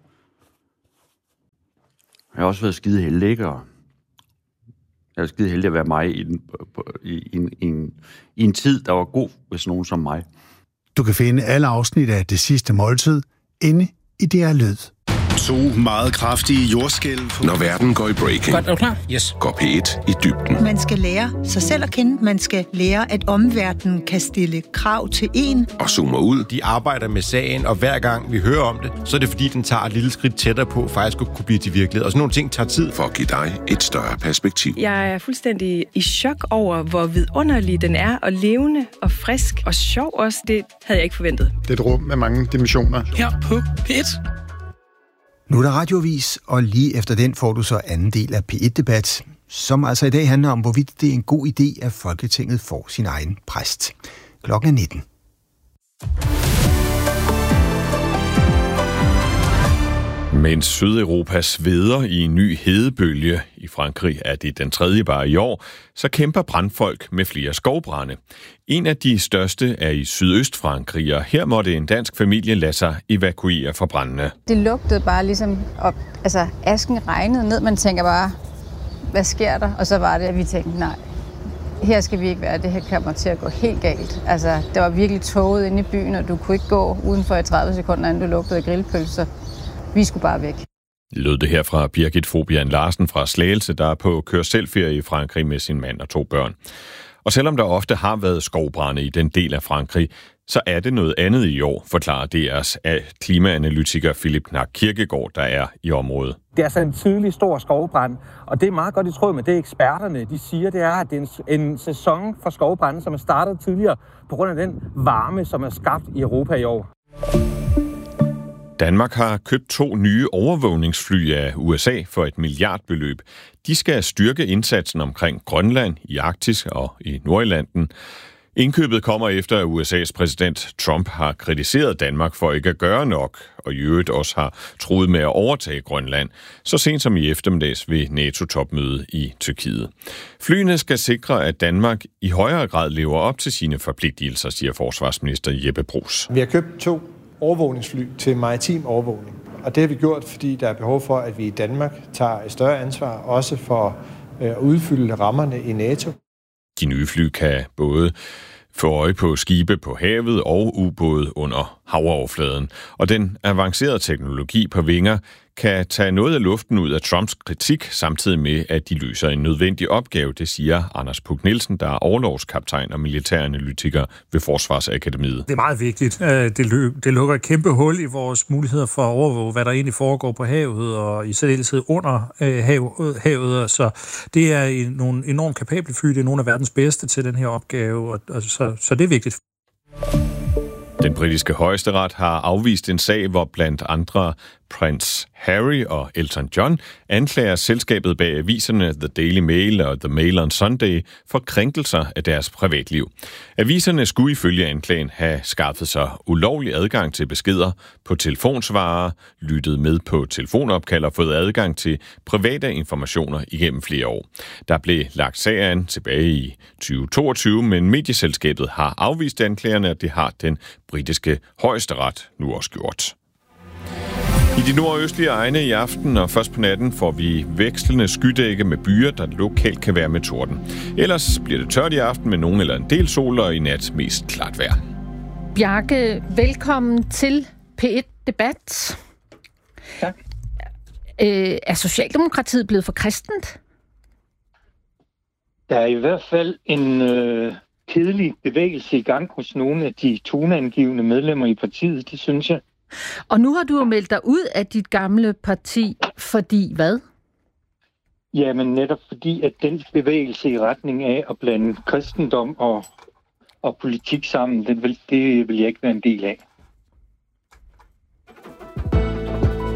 Jeg har også været skide heldig, ikke? Og jeg er skide heldig at være mig i, den, i, i, i, en, i en tid, der var god hvis nogen som mig. Du kan finde alle afsnit af Det Sidste Måltid inde i D R Lyd. To meget kraftige jordskælv. Når verden går i breaking, godt, er du klar? Yes. Går P et i dybden. Man skal lære sig selv at kende. Man skal lære, at omverdenen kan stille krav til en. Og zoomer ud. De arbejder med sagen, og hver gang vi hører om det, så er det fordi, den tager et lille skridt tættere på, faktisk at kunne blive til virkelighed. Og sådan nogle ting tager tid. For at give dig et større perspektiv. Jeg er fuldstændig i chok over, hvor vidunderlig den er, og levende og frisk og sjov også. Det havde jeg ikke forventet. Det er et rum med mange dimensioner. Her på P et. Nu er der radioavis, og lige efter den får du så anden del af P et-debat, som altså i dag handler om, hvorvidt det er en god idé, at Folketinget får sin egen præst. Klokken er nitten. Mens Sydeuropa sveder i en ny hedebølge, i Frankrig er det den tredje bare i år, så kæmper brandfolk med flere skovbrande. En af de største er i Sydøstfrankrig, og her måtte en dansk familie lade sig evakuere fra brandene. Det lugtede bare ligesom, op, altså asken regnede ned, man tænker bare, hvad sker der? Og så var det, at vi tænkte, nej, her skal vi ikke være, det her kommer til at gå helt galt. Altså, det var virkelig tåget inde i byen, og du kunne ikke gå udenfor i tredive sekunder, inden du lugtede af grillpølser. Vi skulle bare væk. Lød det her fra Birgit Fobian Larsen fra Slagelse, der er på kør-selv-ferie i Frankrig med sin mand og to børn. Og selvom der ofte har været skovbrande i den del af Frankrig, så er det noget andet i år, forklarer D R's klimaanalytiker Philip Knack Kirkegaard, der er i området. Det er altså en tidlig stor skovbrand, og det er meget godt i tråd med det, eksperterne de siger, det er, at det er en, en sæson for skovbrande, som er startet tidligere på grund af den varme, som er skabt i Europa i år. Danmark har købt to nye overvågningsfly af U S A for et milliardbeløb. De skal styrke indsatsen omkring Grønland, i Arktis og i Nordirlanden. Indkøbet kommer efter, at U S A's præsident Trump har kritiseret Danmark for ikke at gøre nok, og i øvrigt også har truet med at overtage Grønland, så sent som i eftermiddags ved NATO-topmødet i Tyrkiet. Flyene skal sikre, at Danmark i højere grad lever op til sine forpligtelser, siger forsvarsminister Jeppe Bruus. Vi har købt to overvågningsfly til maritim overvågning. Og det har vi gjort, fordi der er behov for, at vi i Danmark tager et større ansvar, også for at udfylde rammerne i NATO. De nye fly kan både få øje på skibe på havet og ubåde under havoverfladen. Og den avancerede teknologi på vinger kan tage noget af luften ud af Trumps kritik, samtidig med, at de løser en nødvendig opgave, det siger Anders Puk Nielsen, der er orlogskaptajn og militæranalytiker ved Forsvarsakademiet. Det er meget vigtigt. Det, løb, det lukker et kæmpe hul i vores muligheder for at overvåge, hvad der egentlig foregår på havet, og i særdeleshed under havet. Så det er nogle enormt kapable fly, det er nogle af verdens bedste til den her opgave, og, og så, så det er vigtigt. Den britiske højesteret har afvist en sag, hvor blandt andre prins Harry og Elton John anklager selskabet bag aviserne The Daily Mail og The Mail on Sunday for krænkelser af deres privatliv. Aviserne skulle ifølge anklagen have skaffet sig ulovlig adgang til beskeder på telefonsvarere, lyttet med på telefonopkald og fået adgang til private informationer igennem flere år. Der blev lagt sag an tilbage i tyve toogtyve, men medieselskabet har afvist anklagerne, og det har den britiske højesteret nu også gjort. I de nordøstlige egne i aften og først på natten får vi vekslende skydække med byer, der lokalt kan være med torden. Ellers bliver det tørt i aften med nogen eller en del sol, og i nat mest klart vejr. Bjarke, velkommen til P et-debat. Tak. Øh, er Socialdemokratiet blevet for kristent? Der er i hvert fald en øh, kedelig bevægelse i gang hos nogle af de toneangivende medlemmer i partiet, det synes jeg. Og nu har du jo meldt dig ud af dit gamle parti, fordi hvad? Jamen netop fordi, at den bevægelse i retning af at blande kristendom og, og politik sammen, det vil, det vil jeg ikke være en del af.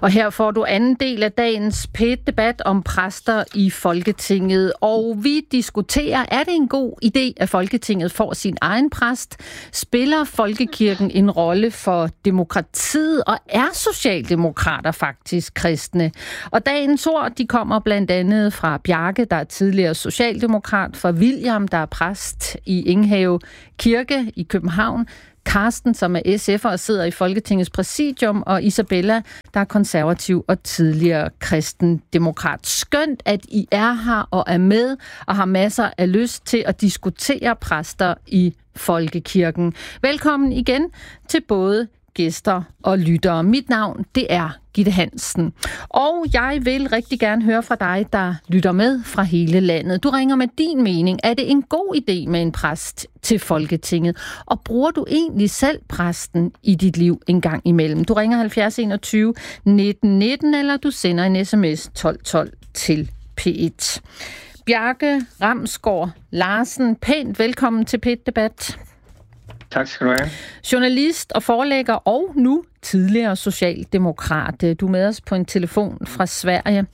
Og her får du anden del af dagens P et-debat om præster i Folketinget. Og vi diskuterer, er det en god idé, at Folketinget får sin egen præst? Spiller folkekirken en rolle for demokratiet? Og er socialdemokrater faktisk kristne? Og dagens ord, de kommer blandt andet fra Bjarke, der er tidligere socialdemokrat, fra William, der er præst i Enghave Kirke i København, Karsten, som er S F'er og sidder i Folketingets præsidium, og Isabella, der er konservativ og tidligere kristendemokrat. Skønt, at I er her og er med og har masser af lyst til at diskutere præster i Folkekirken. Velkommen igen til både gæster og lyttere. Mit navn, det er Gitte Hansen. Og jeg vil rigtig gerne høre fra dig, der lytter med fra hele landet. Du ringer med din mening. Er det en god idé med en præst til Folketinget? Og bruger du egentlig selv præsten i dit liv en gang imellem? Du ringer halvfjerds enogtyve nitten nitten, eller du sender en sms tolv tolv til P et. Bjarke Ramsgaard Larsen, pænt velkommen til P et-debat. Tak skal du have. Journalist og forlægger og nu tidligere socialdemokrat. Du er med os på en telefon fra Sverige.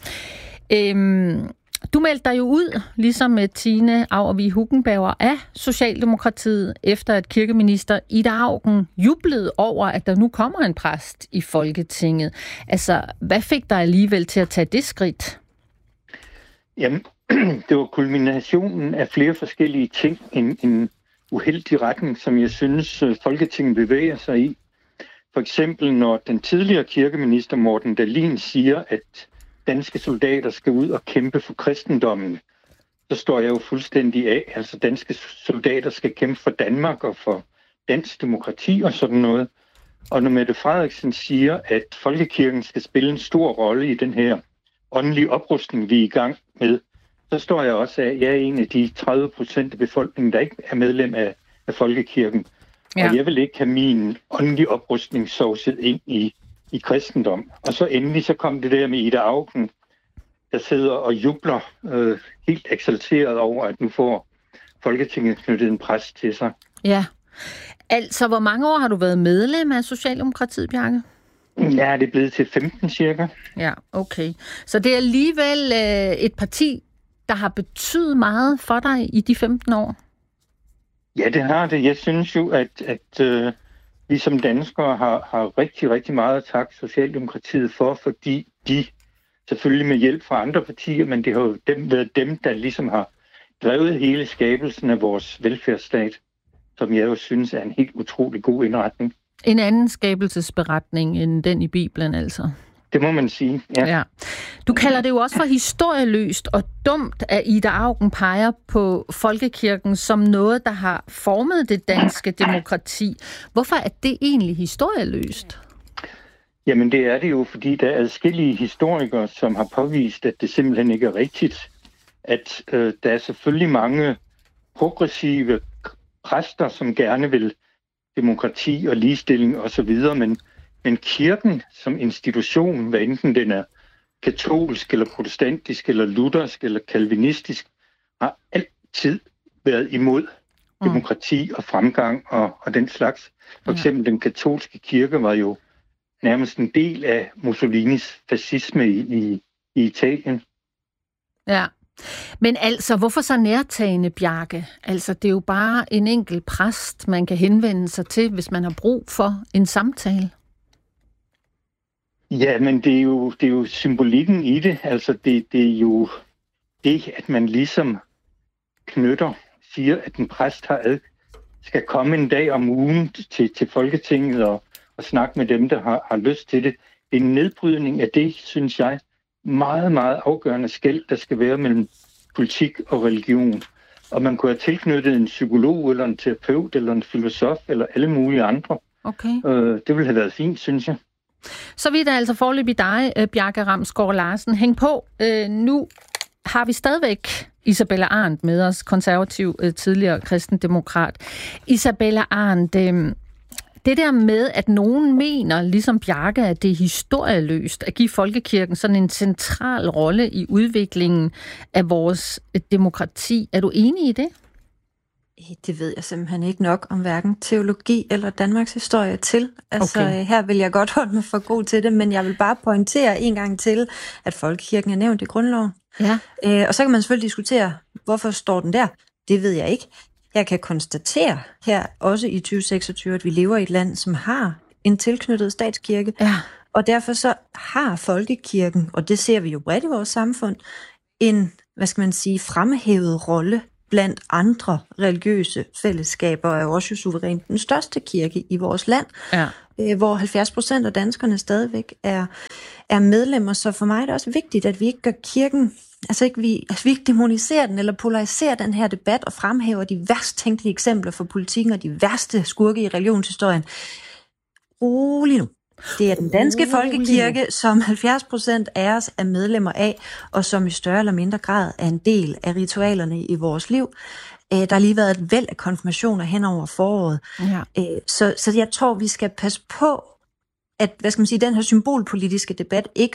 Øhm, du meldte dig jo ud, ligesom med Tine Auervig Hugenberger, af Socialdemokratiet, efter at kirkeminister Ida Auken jublede over, at der nu kommer en præst i Folketinget. Altså, hvad fik dig alligevel til at tage det skridt? Jamen, det var kulminationen af flere forskellige ting, en, en uheldig retning, som jeg synes, Folketinget bevæger sig i. For eksempel, når den tidligere kirkeminister Morten Dahlin siger, at danske soldater skal ud og kæmpe for kristendommen, så står jeg jo fuldstændig af. Altså, danske soldater skal kæmpe for Danmark og for dansk demokrati og sådan noget. Og når Mette Frederiksen siger, at folkekirken skal spille en stor rolle i den her åndelige oprustning, vi er i gang med, så står jeg også af, at jeg er en af de tredive procent af befolkningen, der ikke er medlem af, af folkekirken. Ja. Og jeg vil ikke have min åndelige oprustning sovset ind i, i kristendom. Og så endelig så kom det der med Ida Auken, der sidder og jubler øh, helt eksalteret over, at nu får Folketinget knyttet en præst til sig. Ja. Altså, hvor mange år har du været medlem af Socialdemokratiet, Bjarke? Ja, det er blevet til femten cirka. Ja, okay. Så det er alligevel øh, et parti, der har betydet meget for dig i de femten år? Ja, det har det. Jeg synes jo, at, at øh, vi som danskere har, har rigtig, rigtig meget at takke Socialdemokratiet for, fordi de selvfølgelig med hjælp fra andre partier, men det har jo dem, været dem, der ligesom har drevet hele skabelsen af vores velfærdsstat, som jeg jo synes er en helt utrolig god indretning. En anden skabelsesberetning end den i Bibelen, altså? Det må man sige, ja. ja. Du kalder det jo også for historieløst og dumt, at Ida Auken peger på folkekirken som noget, der har formet det danske demokrati. Hvorfor er det egentlig historieløst? Jamen det er det jo, fordi der er adskillige historikere, som har påvist, at det simpelthen ikke er rigtigt. At øh, der er selvfølgelig mange progressive præster, som gerne vil demokrati og ligestilling osv., men Men kirken som institution, hvad enten den er katolsk, eller protestantisk, eller luthersk, eller kalvinistisk, har altid været imod mm. demokrati og fremgang og, og den slags. For eksempel den katolske kirke var jo nærmest en del af Mussolinis fascisme i, i, i Italien. Ja, men altså, hvorfor så nærtagende, Bjarke? Altså, det er jo bare en enkelt præst, man kan henvende sig til, hvis man har brug for en samtale. Ja, men det er jo, det er jo symbolikken i det. Altså, det, det er jo det, at man ligesom knytter, siger, at en præst har ad, skal komme en dag om ugen til, til Folketinget og, og snakke med dem, der har, har lyst til det. Det er en nedbrydning af det, synes jeg, meget, meget afgørende skel, der skal være mellem politik og religion. Og man kunne have tilknyttet en psykolog, eller en terapeut, eller en filosof, eller alle mulige andre. Okay. Øh, det ville have været fint, synes jeg. Så vidt er altså foreløbig dig, Bjarke Ramsgaard Larsen. Hæng på. Øh, nu har vi stadigvæk Isabella Arendt med os, konservativ øh, tidligere kristendemokrat. Isabella Arendt, øh, det der med, at nogen mener, ligesom Bjarke, at det er historieløst at give folkekirken sådan en central rolle i udviklingen af vores demokrati. Er du enig i det? Det ved jeg simpelthen ikke nok om hverken teologi eller Danmarks historie til. Altså, okay. Her vil jeg godt holde mig for god til det, men jeg vil bare pointere en gang til, at folkekirken er nævnt i grundloven. Ja. Øh, og så kan man selvfølgelig diskutere, hvorfor står den der? Det ved jeg ikke. Jeg kan konstatere her, også i tyve seksogtyve, at vi lever i et land, som har en tilknyttet statskirke. Ja. Og derfor så har folkekirken, og det ser vi jo bredt i vores samfund, en, hvad skal man sige, fremhævet rolle blandt andre religiøse fællesskaber, er også jo suverænt den største kirke i vores land, ja. øh, hvor halvfjerds procent af danskerne stadigvæk er, er medlemmer. Så for mig er det også vigtigt, at vi ikke gør kirken, altså ikke vi, altså vi ikke demoniserer den eller polariserer den her debat og fremhæver de værst tænkelige eksempler for politikken og de værste skurke i religionshistorien. Rolig nu. Det er den danske folkekirke, som halvfjerds procent af os er medlemmer af, og som i større eller mindre grad er en del af ritualerne i vores liv. Der har lige været et væld af konfirmationer hen over foråret. Ja. Så, så jeg tror, vi skal passe på, at hvad skal man sige, den her symbolpolitiske debat ikke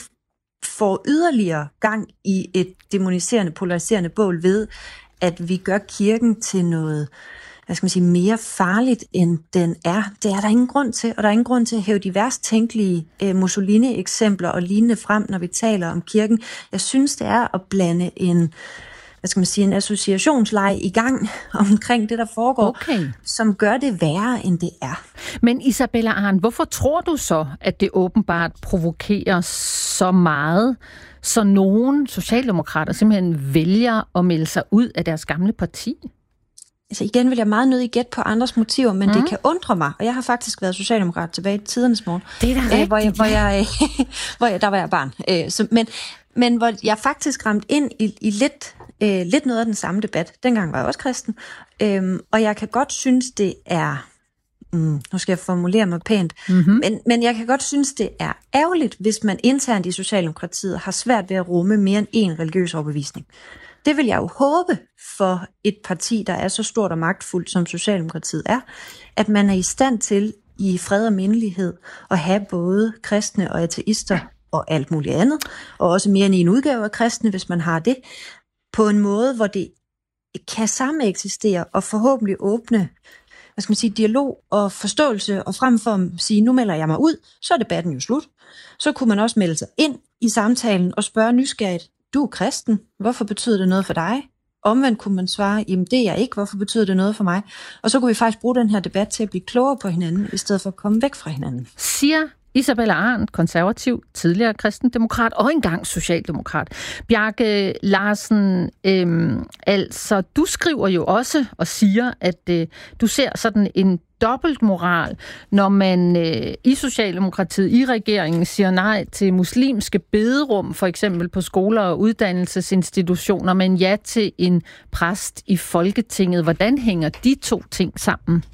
får yderligere gang i et demoniserende, polariserende bål ved, at vi gør kirken til noget, hvad skal man sige, mere farligt, end den er. Det er der ingen grund til, og der er ingen grund til at hæve de værst tænkelige eh, Mussolini-eksempler og lignende frem, når vi taler om kirken. Jeg synes, det er at blande en, hvad skal man sige, en associationsleg i gang omkring det, der foregår, okay. som gør det værre, end det er. Men Isabella Arendt, hvorfor tror du så, at det åbenbart provokerer så meget, så nogen socialdemokrater simpelthen vælger at melde sig ud af deres gamle parti? Altså igen vil jeg meget nødig gætte på andres motiver, men mm. det kan undre mig, og jeg har faktisk været socialdemokrat tilbage i tidernes morgen. Det er da rigtigt. Øh, hvor, jeg, hvor, jeg, hvor jeg, der var jeg barn. Øh, så, men, men hvor jeg faktisk ramte ind i, i lidt, øh, lidt noget af den samme debat. Dengang var jeg også kristen. Øh, og jeg kan godt synes, det er... Mm, nu skal jeg formulere mig pænt. Mm-hmm. Men, men jeg kan godt synes, det er ærgerligt, hvis man internt i Socialdemokratiet har svært ved at rumme mere end én religiøs overbevisning. Det vil jeg jo håbe for et parti, der er så stort og magtfuldt, som Socialdemokratiet er, at man er i stand til i fred og mindelighed at have både kristne og ateister og alt muligt andet, og også mere end en udgave af kristne, hvis man har det, på en måde, hvor det kan samme eksistere og forhåbentlig åbne, hvad skal man sige, dialog og forståelse, og frem for at sige, nu melder jeg mig ud, så er debatten jo slut. Så kunne man også melde sig ind i samtalen og spørge nysgerrigt, du er kristen, hvorfor betyder det noget for dig? Omvendt kunne man svare, jamen det er jeg ikke, hvorfor betyder det noget for mig? Og så kunne vi faktisk bruge den her debat til at blive klogere på hinanden, i stedet for at komme væk fra hinanden. Siger Isabella Arendt, konservativ, tidligere kristendemokrat og engang socialdemokrat. Bjarke Larsen, øhm, altså du skriver jo også og siger, at øh, du ser sådan en dobbeltmoral, når man øh, i Socialdemokratiet, i regeringen, siger nej til muslimske bederum, for eksempel på skoler og uddannelsesinstitutioner, men ja til en præst i Folketinget. Hvordan hænger de to ting sammen?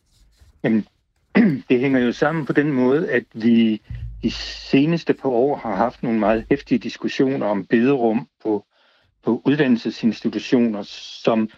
Jamen, det hænger jo sammen på den måde, at vi de seneste par år har haft nogle meget heftige diskussioner om bederum på, på uddannelsesinstitutioner, som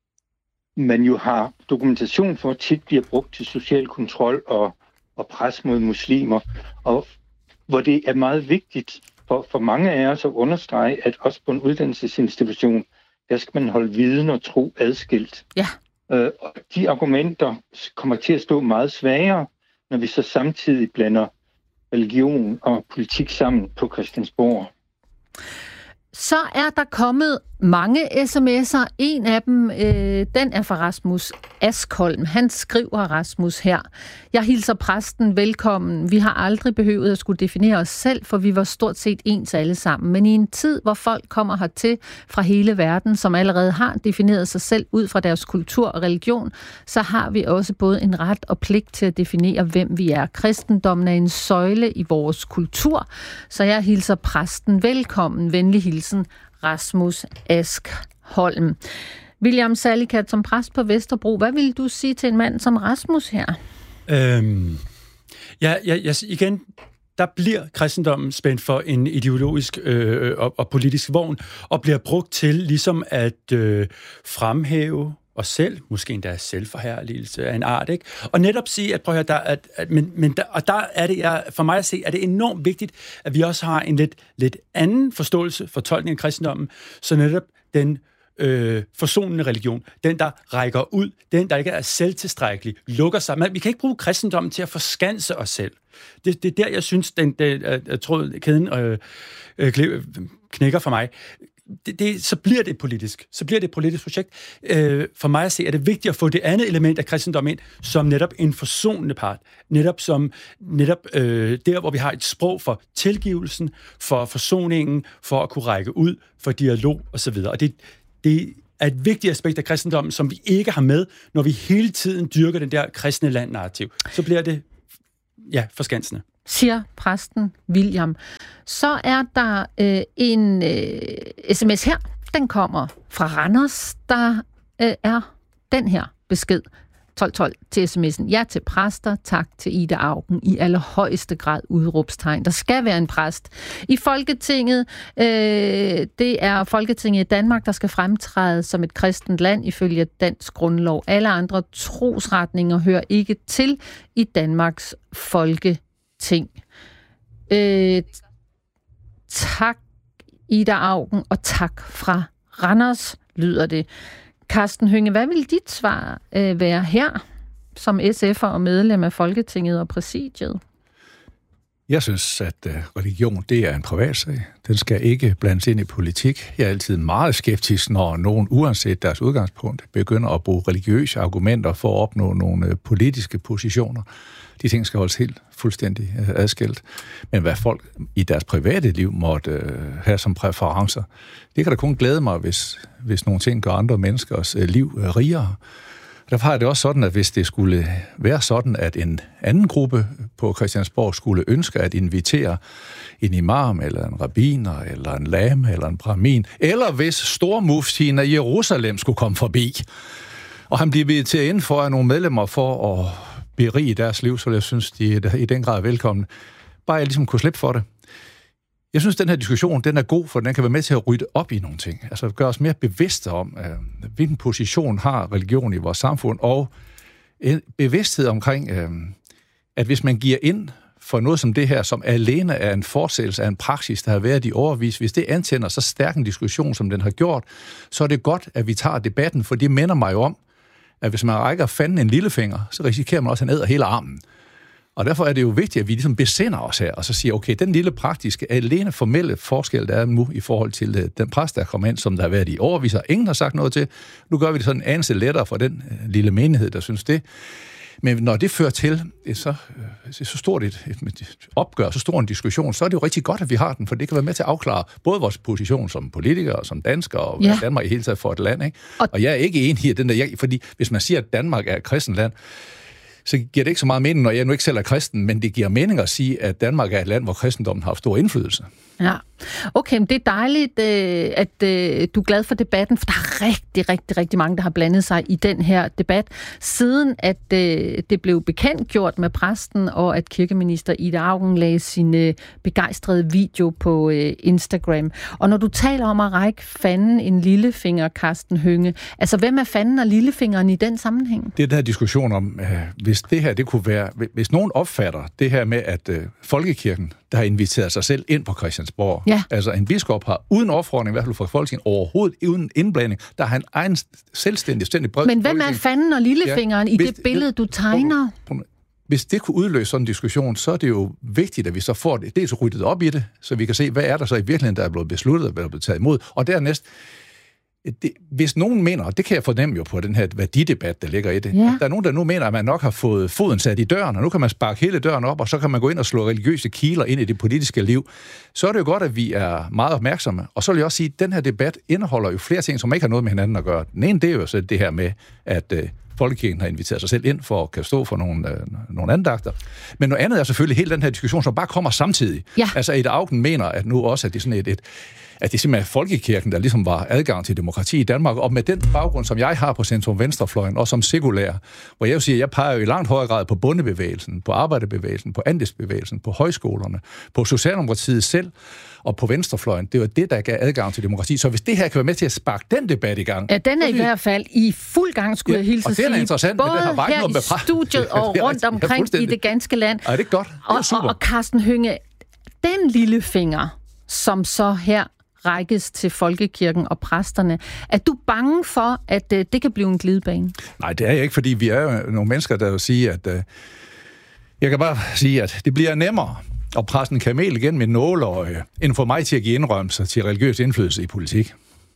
man jo har dokumentation for, tit bliver brugt til social kontrol og, og pres mod muslimer, og hvor det er meget vigtigt for, for mange af os at understrege, at også på en uddannelsesinstitution, der skal man holde viden og tro adskilt. Ja. Øh, og de argumenter kommer til at stå meget svagere, når vi så samtidig blander religion og politik sammen på Christiansborg. Så er der kommet mange sms'er. En af dem, øh, den er fra Rasmus Askholm. Han skriver, Rasmus, her: Jeg hilser præsten velkommen. Vi har aldrig behøvet at skulle definere os selv, for vi var stort set ens alle sammen. Men i en tid, hvor folk kommer hertil fra hele verden, som allerede har defineret sig selv ud fra deres kultur og religion, så har vi også både en ret og pligt til at definere, hvem vi er. Kristendommen er en søjle i vores kultur, så jeg hilser præsten velkommen. Venlig hilsen, Rasmus Askholm. William Salikat, som præst på Vesterbro, hvad vil du sige til en mand som Rasmus her? Øhm, ja, ja, ja, igen, der bliver kristendommen spændt for en ideologisk øh, og, og politisk vogn, og bliver brugt til ligesom at øh, fremhæve os selv, måske endda selvforherligelse af en art, ikke? Og netop sige, at prøv at høre, der, at, at, men, men der, og der er det, jeg, for mig at se, er det enormt vigtigt, at vi også har en lidt, lidt anden forståelse, fortolkning af kristendommen, så netop den øh, forsonende religion. Den, der rækker ud. Den, der ikke er selvtilstrækkelig. Lukker sig. Men vi kan ikke bruge kristendommen til at forskanse os selv. Det, det er der, jeg synes, den, den uh, tråd, kæden øh, øh, knækker for mig. Det, det, så bliver det politisk. Så bliver det et politisk projekt. Øh, for mig at se, er det vigtigt at få det andet element af kristendom ind, som netop en forsonende part. Netop som netop øh, der, hvor vi har et sprog for tilgivelsen, for forsoningen, for at kunne række ud, for dialog osv. Og det, det er et vigtigt aspekt af kristendommen, som vi ikke har med, når vi hele tiden dyrker den der kristne land-narrativ. Så bliver det, ja, forskansende. Siger præsten William. Så er der øh, en øh, sms her. Den kommer fra Randers. Der øh, er den her besked. tolv tolv til sms'en. Ja til præster. Tak til Ida Auken. I allerhøjeste grad udråbstegn. Der skal være en præst. I Folketinget, øh, det er Folketinget i Danmark, der skal fremtræde som et kristent land ifølge dansk grundlov. Alle andre trosretninger hører ikke til i Danmarks Folketing. ting. Øh, tak, Ida Auken, og tak fra Randers, lyder det. Karsten Hønge, hvad vil dit svar øh, være her, som S F'er og medlem af Folketinget og præsidiet? Jeg synes, at uh, religion, det er en privatsag. Den skal ikke blandes ind i politik. Jeg er altid meget skeptisk, når nogen, uanset deres udgangspunkt, begynder at bruge religiøse argumenter for at opnå nogle uh, politiske positioner. De ting skal holdes helt fuldstændig uh, adskilt. Men hvad folk i deres private liv måtte uh, have som præferencer, det kan da kun glæde mig, hvis, hvis nogle ting gør andre menneskers uh, liv uh, rigere. Derfor er det også sådan, at hvis det skulle være sådan, at en anden gruppe på Christiansborg skulle ønske at invitere en imam, eller en rabbiner, eller en lame, eller en brahmin, eller hvis stormuftien af Jerusalem skulle komme forbi, og han bliver inviteret ind for nogle medlemmer for at berige deres liv, så jeg synes, de er i den grad er velkomne. Bare jeg ligesom kunne slippe for det. Jeg synes, den her diskussion, den er god, for den kan være med til at rydde op i nogle ting. Altså gøre os mere bevidste om, øh, hvilken position har religion i vores samfund, og en bevidsthed omkring, øh, at hvis man giver ind for noget som det her, som alene er en fortsættelse af en praksis, der har været i årevis, hvis det antænder så stærk en diskussion, som den har gjort, så er det godt, at vi tager debatten, for det minder mig jo om, at hvis man rækker fanden en lillefinger, så risikerer man også, at han æder hele armen. Og derfor er det jo vigtigt, at vi ligesom besinder os her, og så siger, okay, den lille praktiske, alene formelle forskel, der er nu i forhold til uh, den præst, der kommer ind, som der har været i årevis, og ingen har sagt noget til. Nu gør vi det sådan en anelse lettere for den uh, lille menighed, der synes det. Men når det fører til et så, uh, så stort et, et, et opgør, så stor en diskussion, så er det jo rigtig godt, at vi har den, for det kan være med til at afklare både vores position som politikere, og som danskere, og ja. Danmark i hele taget for et land. Ikke? Og, og jeg er ikke enig i den der, jeg, fordi hvis man siger, at Danmark er et kristent land, så giver det ikke så meget mening, når jeg nu ikke selv er kristen, men det giver mening at sige, at Danmark er et land, hvor kristendommen har stor indflydelse. Ja, okay, men det er dejligt, at du er glad for debatten, for der er rigtig, rigtig, rigtig mange, der har blandet sig i den her debat, siden at det blev bekendtgjort med præsten, og at kirkeminister Ida Auken lagde sin begejstrede video på Instagram. Og når du taler om at række fanden en lillefinger, Karsten Hønge, altså hvem er fanden og lillefingeren i den sammenhæng? Det er den her diskussion om, hvis det her, det kunne være, hvis nogen opfatter det her med, at folkekirken, der har inviteret sig selv ind på Christiansborg. Ja. Altså en biskop har uden opfordring, i hvert fald fra Folketinget, overhovedet uden indblanding, der har en egen selvstændig, stændig bred. Men hvem er fanden og lillefingeren ja, i det billede, du tegner? Hvis det kunne udløse sådan en diskussion, så er det jo vigtigt, at vi så får det, dels ryddet op i det, så vi kan se, hvad er der så i virkeligheden, der er blevet besluttet og blevet taget imod. Og dernæst, det, hvis nogen mener, og det kan jeg fornemme jo på den her værdidebat, der ligger i det, ja. Der er nogen, der nu mener, at man nok har fået foden sat i døren, og nu kan man sparke hele døren op, og så kan man gå ind og slå religiøse kiler ind i det politiske liv. Så er det jo godt, at vi er meget opmærksomme. Og så vil jeg også sige, at den her debat indeholder jo flere ting, som ikke har noget med hinanden at gøre. Den ene, det er jo så det her med, at øh, Folkekirken har inviteret sig selv ind for at kan stå for nogle, øh, nogle andagter. Men noget andet er selvfølgelig hele den her diskussion, som bare kommer samtidig. Ja. Altså Ida Auken mener, at nu også at det er sådan et, et at det simpelthen er Folkekirken, der ligesom var adgang til demokrati i Danmark, og med den baggrund, som jeg har på centrum venstrefløjen, og som sekulær, hvor jeg jo siger, jeg peger jo i langt højere grad på bondebevægelsen, på arbejderbevægelsen, på andelsbevægelsen, på højskolerne, på Socialdemokratiet selv, og på venstrefløjen. Det var det, der gav adgang til demokrati. Så hvis det her kan være med til at sparke den debat i gang... Ja, den er i hvert fald i fuld gang, skulle ja, jeg hilse at sige. Og det er interessant, både men det har bare her noget med... i studiet og rundt omkring i det ganske land. Ja, det er godt. Det er og, og, og Karsten Hønge, den lille finger, som så her rækkes til folkekirken og præsterne. Er du bange for, at øh, det kan blive en glidebane? Nej, det er jeg ikke, fordi vi er jo nogle mennesker, der vil sige, at øh, jeg kan bare sige, at det bliver nemmere at presse en kamel igen med nåløje, end for mig til at give indrømmelser til religiøs indflydelse i politik.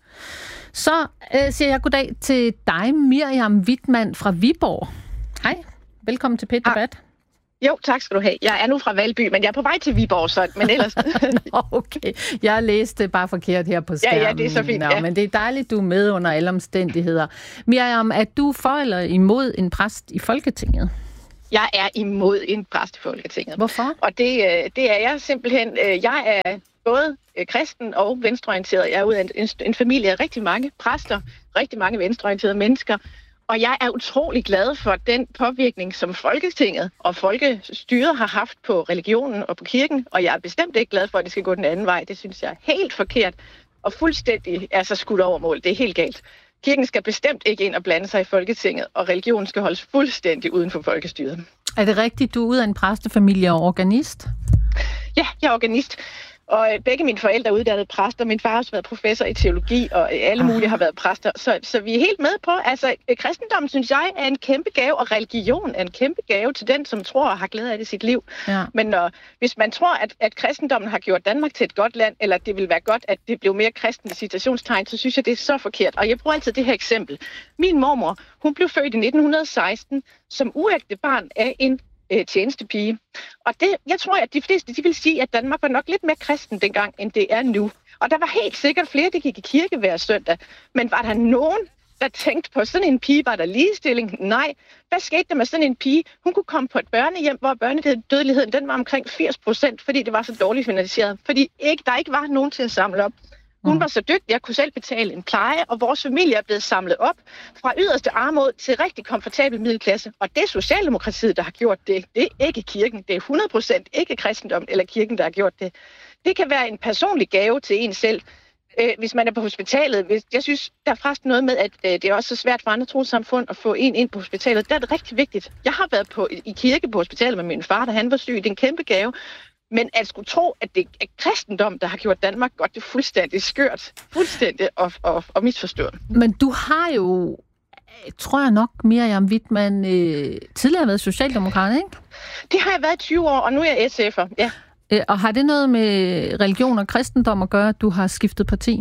Så øh, siger jeg goddag til dig, Miriam Wittmann fra Viborg. Hej, velkommen til P et Debat. Jo, tak skal du have. Jeg er nu fra Valby, men jeg er på vej til Viborg, så, men ellers... Okay, jeg læste bare forkert her på skærmen. Ja, ja, det er så fint, Nå, ja. Men det er dejligt, du er med under alle omstændigheder. Miriam, er du for eller imod en præst i Folketinget? Jeg er imod en præst i Folketinget. Hvorfor? Og det, det er jeg simpelthen... Jeg er både kristen og venstreorienteret. Jeg er ud af en, en familie af rigtig mange præster, rigtig mange venstreorienterede mennesker. Og jeg er utrolig glad for den påvirkning, som Folketinget og folkestyret har haft på religionen og på kirken. Og jeg er bestemt ikke glad for, at det skal gå den anden vej. Det synes jeg er helt forkert og fuldstændig altså skudt over mål. Det er helt galt. Kirken skal bestemt ikke ind og blande sig i Folketinget, og religionen skal holdes fuldstændig uden for folkestyret. Er det rigtigt, du er ud af en præstefamilie og organist? Ja, jeg er organist. Og begge mine forældre er uddannede præster. Min far har også været professor i teologi, og alle mulige har været præster. Så, så vi er helt med på, altså kristendommen, synes jeg, er en kæmpe gave, og religion er en kæmpe gave til den, som tror og har glæde af det i sit liv. Ja. Men når, hvis man tror, at, at kristendommen har gjort Danmark til et godt land, eller det vil være godt, at det blev mere kristen i citationstegn, så synes jeg, det er så forkert. Og jeg bruger altid det her eksempel. Min mormor, hun blev født i nitten seksten som uægte barn af en tjenestepige. Og det, jeg tror, at de fleste de vil sige, at Danmark var nok lidt mere kristen dengang, end det er nu. Og der var helt sikkert flere, der gik i kirke hver søndag. Men var der nogen, der tænkte på sådan en pige? Var der ligestilling? Nej. Hvad skete der med sådan en pige? Hun kunne komme på et børnehjem, hvor børnedødeligheden den var omkring firs procent, fordi det var så dårligt finansieret. Fordi ikke, der ikke var nogen til at samle op. Hun var så dygtig, jeg kunne selv betale en pleje, og vores familie er blevet samlet op fra yderste armod til rigtig komfortabel middelklasse. Og det er Socialdemokratiet, der har gjort det. Det er ikke kirken. Det er hundrede procent ikke kristendom eller kirken, der har gjort det. Det kan være en personlig gave til en selv, øh, hvis man er på hospitalet. Hvis, jeg synes, der er faktisk noget med, at øh, det er også så svært for andre trossamfund at få en ind på hospitalet. Der er det rigtig vigtigt. Jeg har været på, i kirke på hospitalet med min far, da han var syg. Det er en kæmpe gave. Men at skulle tro, at det er kristendom, der har gjort Danmark godt, det er fuldstændig skørt. Fuldstændig og, og, og misforstået. Men du har jo, tror jeg nok, Miriam Wittmann, øh, tidligere været socialdemokrat, ikke? Det har jeg været i tyve år, og nu er jeg S F'er, ja. Øh, og har det noget med religion og kristendom at gøre, at du har skiftet parti?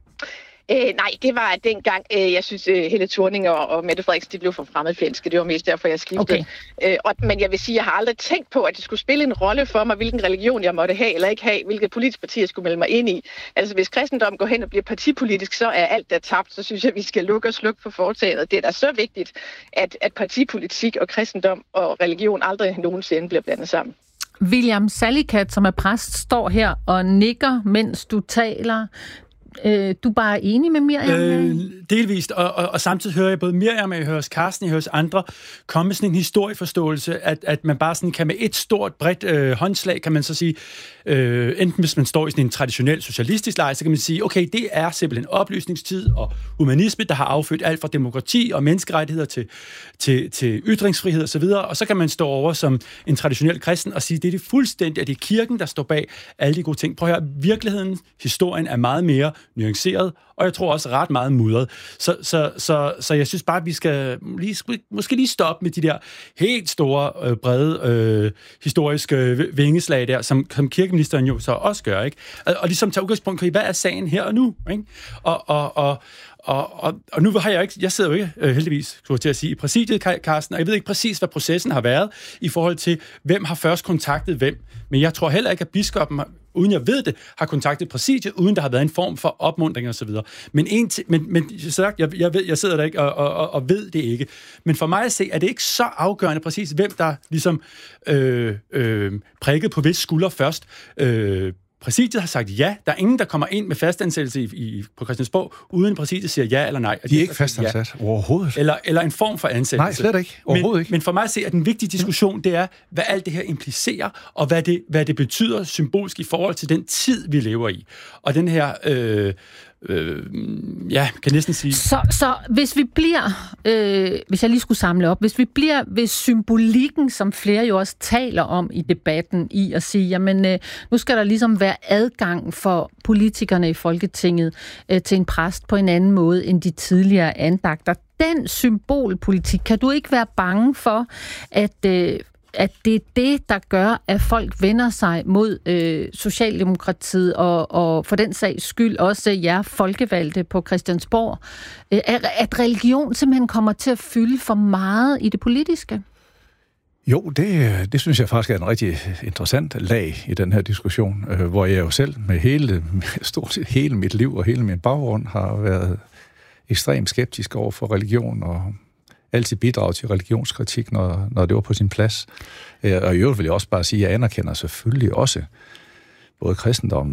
Øh, nej, det var dengang, øh, jeg synes, øh, Helle Thorning og, og Mette Frederiksen, de blev for fremmedfjendske. Det var mest derfor, jeg skiftede. Okay. Øh, og, men jeg vil sige, jeg har aldrig tænkt på, at det skulle spille en rolle for mig, hvilken religion jeg måtte have eller ikke have, hvilket politisk parti jeg skulle melde mig ind i. Altså, hvis kristendom går hen og bliver partipolitisk, så er alt der tabt. Så synes jeg, vi skal lukke og slukke for foretaget. Det er da så vigtigt, at, at partipolitik og kristendom og religion aldrig nogensinde bliver blandet sammen. William Salikat, som er præst, står her og nikker, mens du taler. Øh, du er bare enig med Miriam? Øh, delvist, og, og, og samtidig hører jeg både Miriam, jeg hører Carsten, jeg hører andre komme med sådan en historieforståelse, at, at man bare sådan kan med et stort, bredt øh, håndslag, kan man så sige, øh, enten hvis man står i sådan en traditionel socialistisk lejr, så kan man sige, okay, det er simpelthen oplysningstid og humanisme, der har affødt alt fra demokrati og menneskerettigheder til, til, til ytringsfrihed osv., og, og så kan man stå over som en traditionel kristen og sige, det er det fuldstændig, at det er kirken, der står bag alle de gode ting. Prøv at høre, virkeligheden, historien er meget mere nuanceret, og jeg tror også ret meget mudret. Så, så, så, så jeg synes bare, at vi skal lige, måske lige stoppe med de der helt store, øh, brede øh, historiske vingeslag der, som, som kirkeministeren jo så også gør, ikke? Og, og ligesom tage udgangspunkt i, hvad er sagen her og nu, ikke? Og, og, og Og, og, og nu har jeg ikke, jeg sidder jo ikke øh, heldigvis, skulle jeg til at sige, i præsidiet, Carsten, og jeg ved ikke præcis, hvad processen har været i forhold til, hvem har først kontaktet hvem. Men jeg tror heller ikke, at biskoppen, uden jeg ved det, har kontaktet præsidiet, uden der har været en form for opmuntring og så videre. Men, en t- men, men sagt, jeg, jeg, ved, jeg sidder der ikke og, og, og ved det ikke. Men for mig at se, er det ikke så afgørende præcis, hvem der ligesom øh, øh, prikkede på vis skulder først. Øh, Præsidiet har sagt ja. Der er ingen, der kommer ind med fastansættelse i, i, på Christiansborg, uden præsidiet siger ja eller nej. De er ikke fastansat ja. overhovedet. Eller, eller en form for ansættelse. Nej, slet ikke. Overhovedet men, ikke. Men for mig at se, at den vigtige diskussion, det er, hvad alt det her implicerer, og hvad det, hvad det betyder symbolsk i forhold til den tid, vi lever i. Og den her, øh, øh, ja, kan næsten sige... Så, så hvis vi bliver, øh, hvis jeg lige skulle samle op, hvis vi bliver ved symbolikken, som flere jo også taler om i debatten, i at sige, jamen øh, nu skal der ligesom være adgang for politikerne i Folketinget øh, til en præst på en anden måde end de tidligere andagter. Den symbolpolitik, kan du ikke være bange for, at... Øh, at det er det, der gør, at folk vender sig mod øh, Socialdemokratiet, og, og for den sags skyld også jer folkevalgte på Christiansborg, øh, at, at religion simpelthen kommer til at fylde for meget i det politiske? Jo, det, det synes jeg faktisk er en rigtig interessant lag i den her diskussion, øh, hvor jeg jo selv med hele, stort set hele mit liv og hele min baggrund har været ekstremt skeptisk over for religion og altid bidrage til religionskritik, når, når det var på sin plads. Og i øvrigt vil jeg også bare sige, at jeg anerkender selvfølgelig også både kristendommen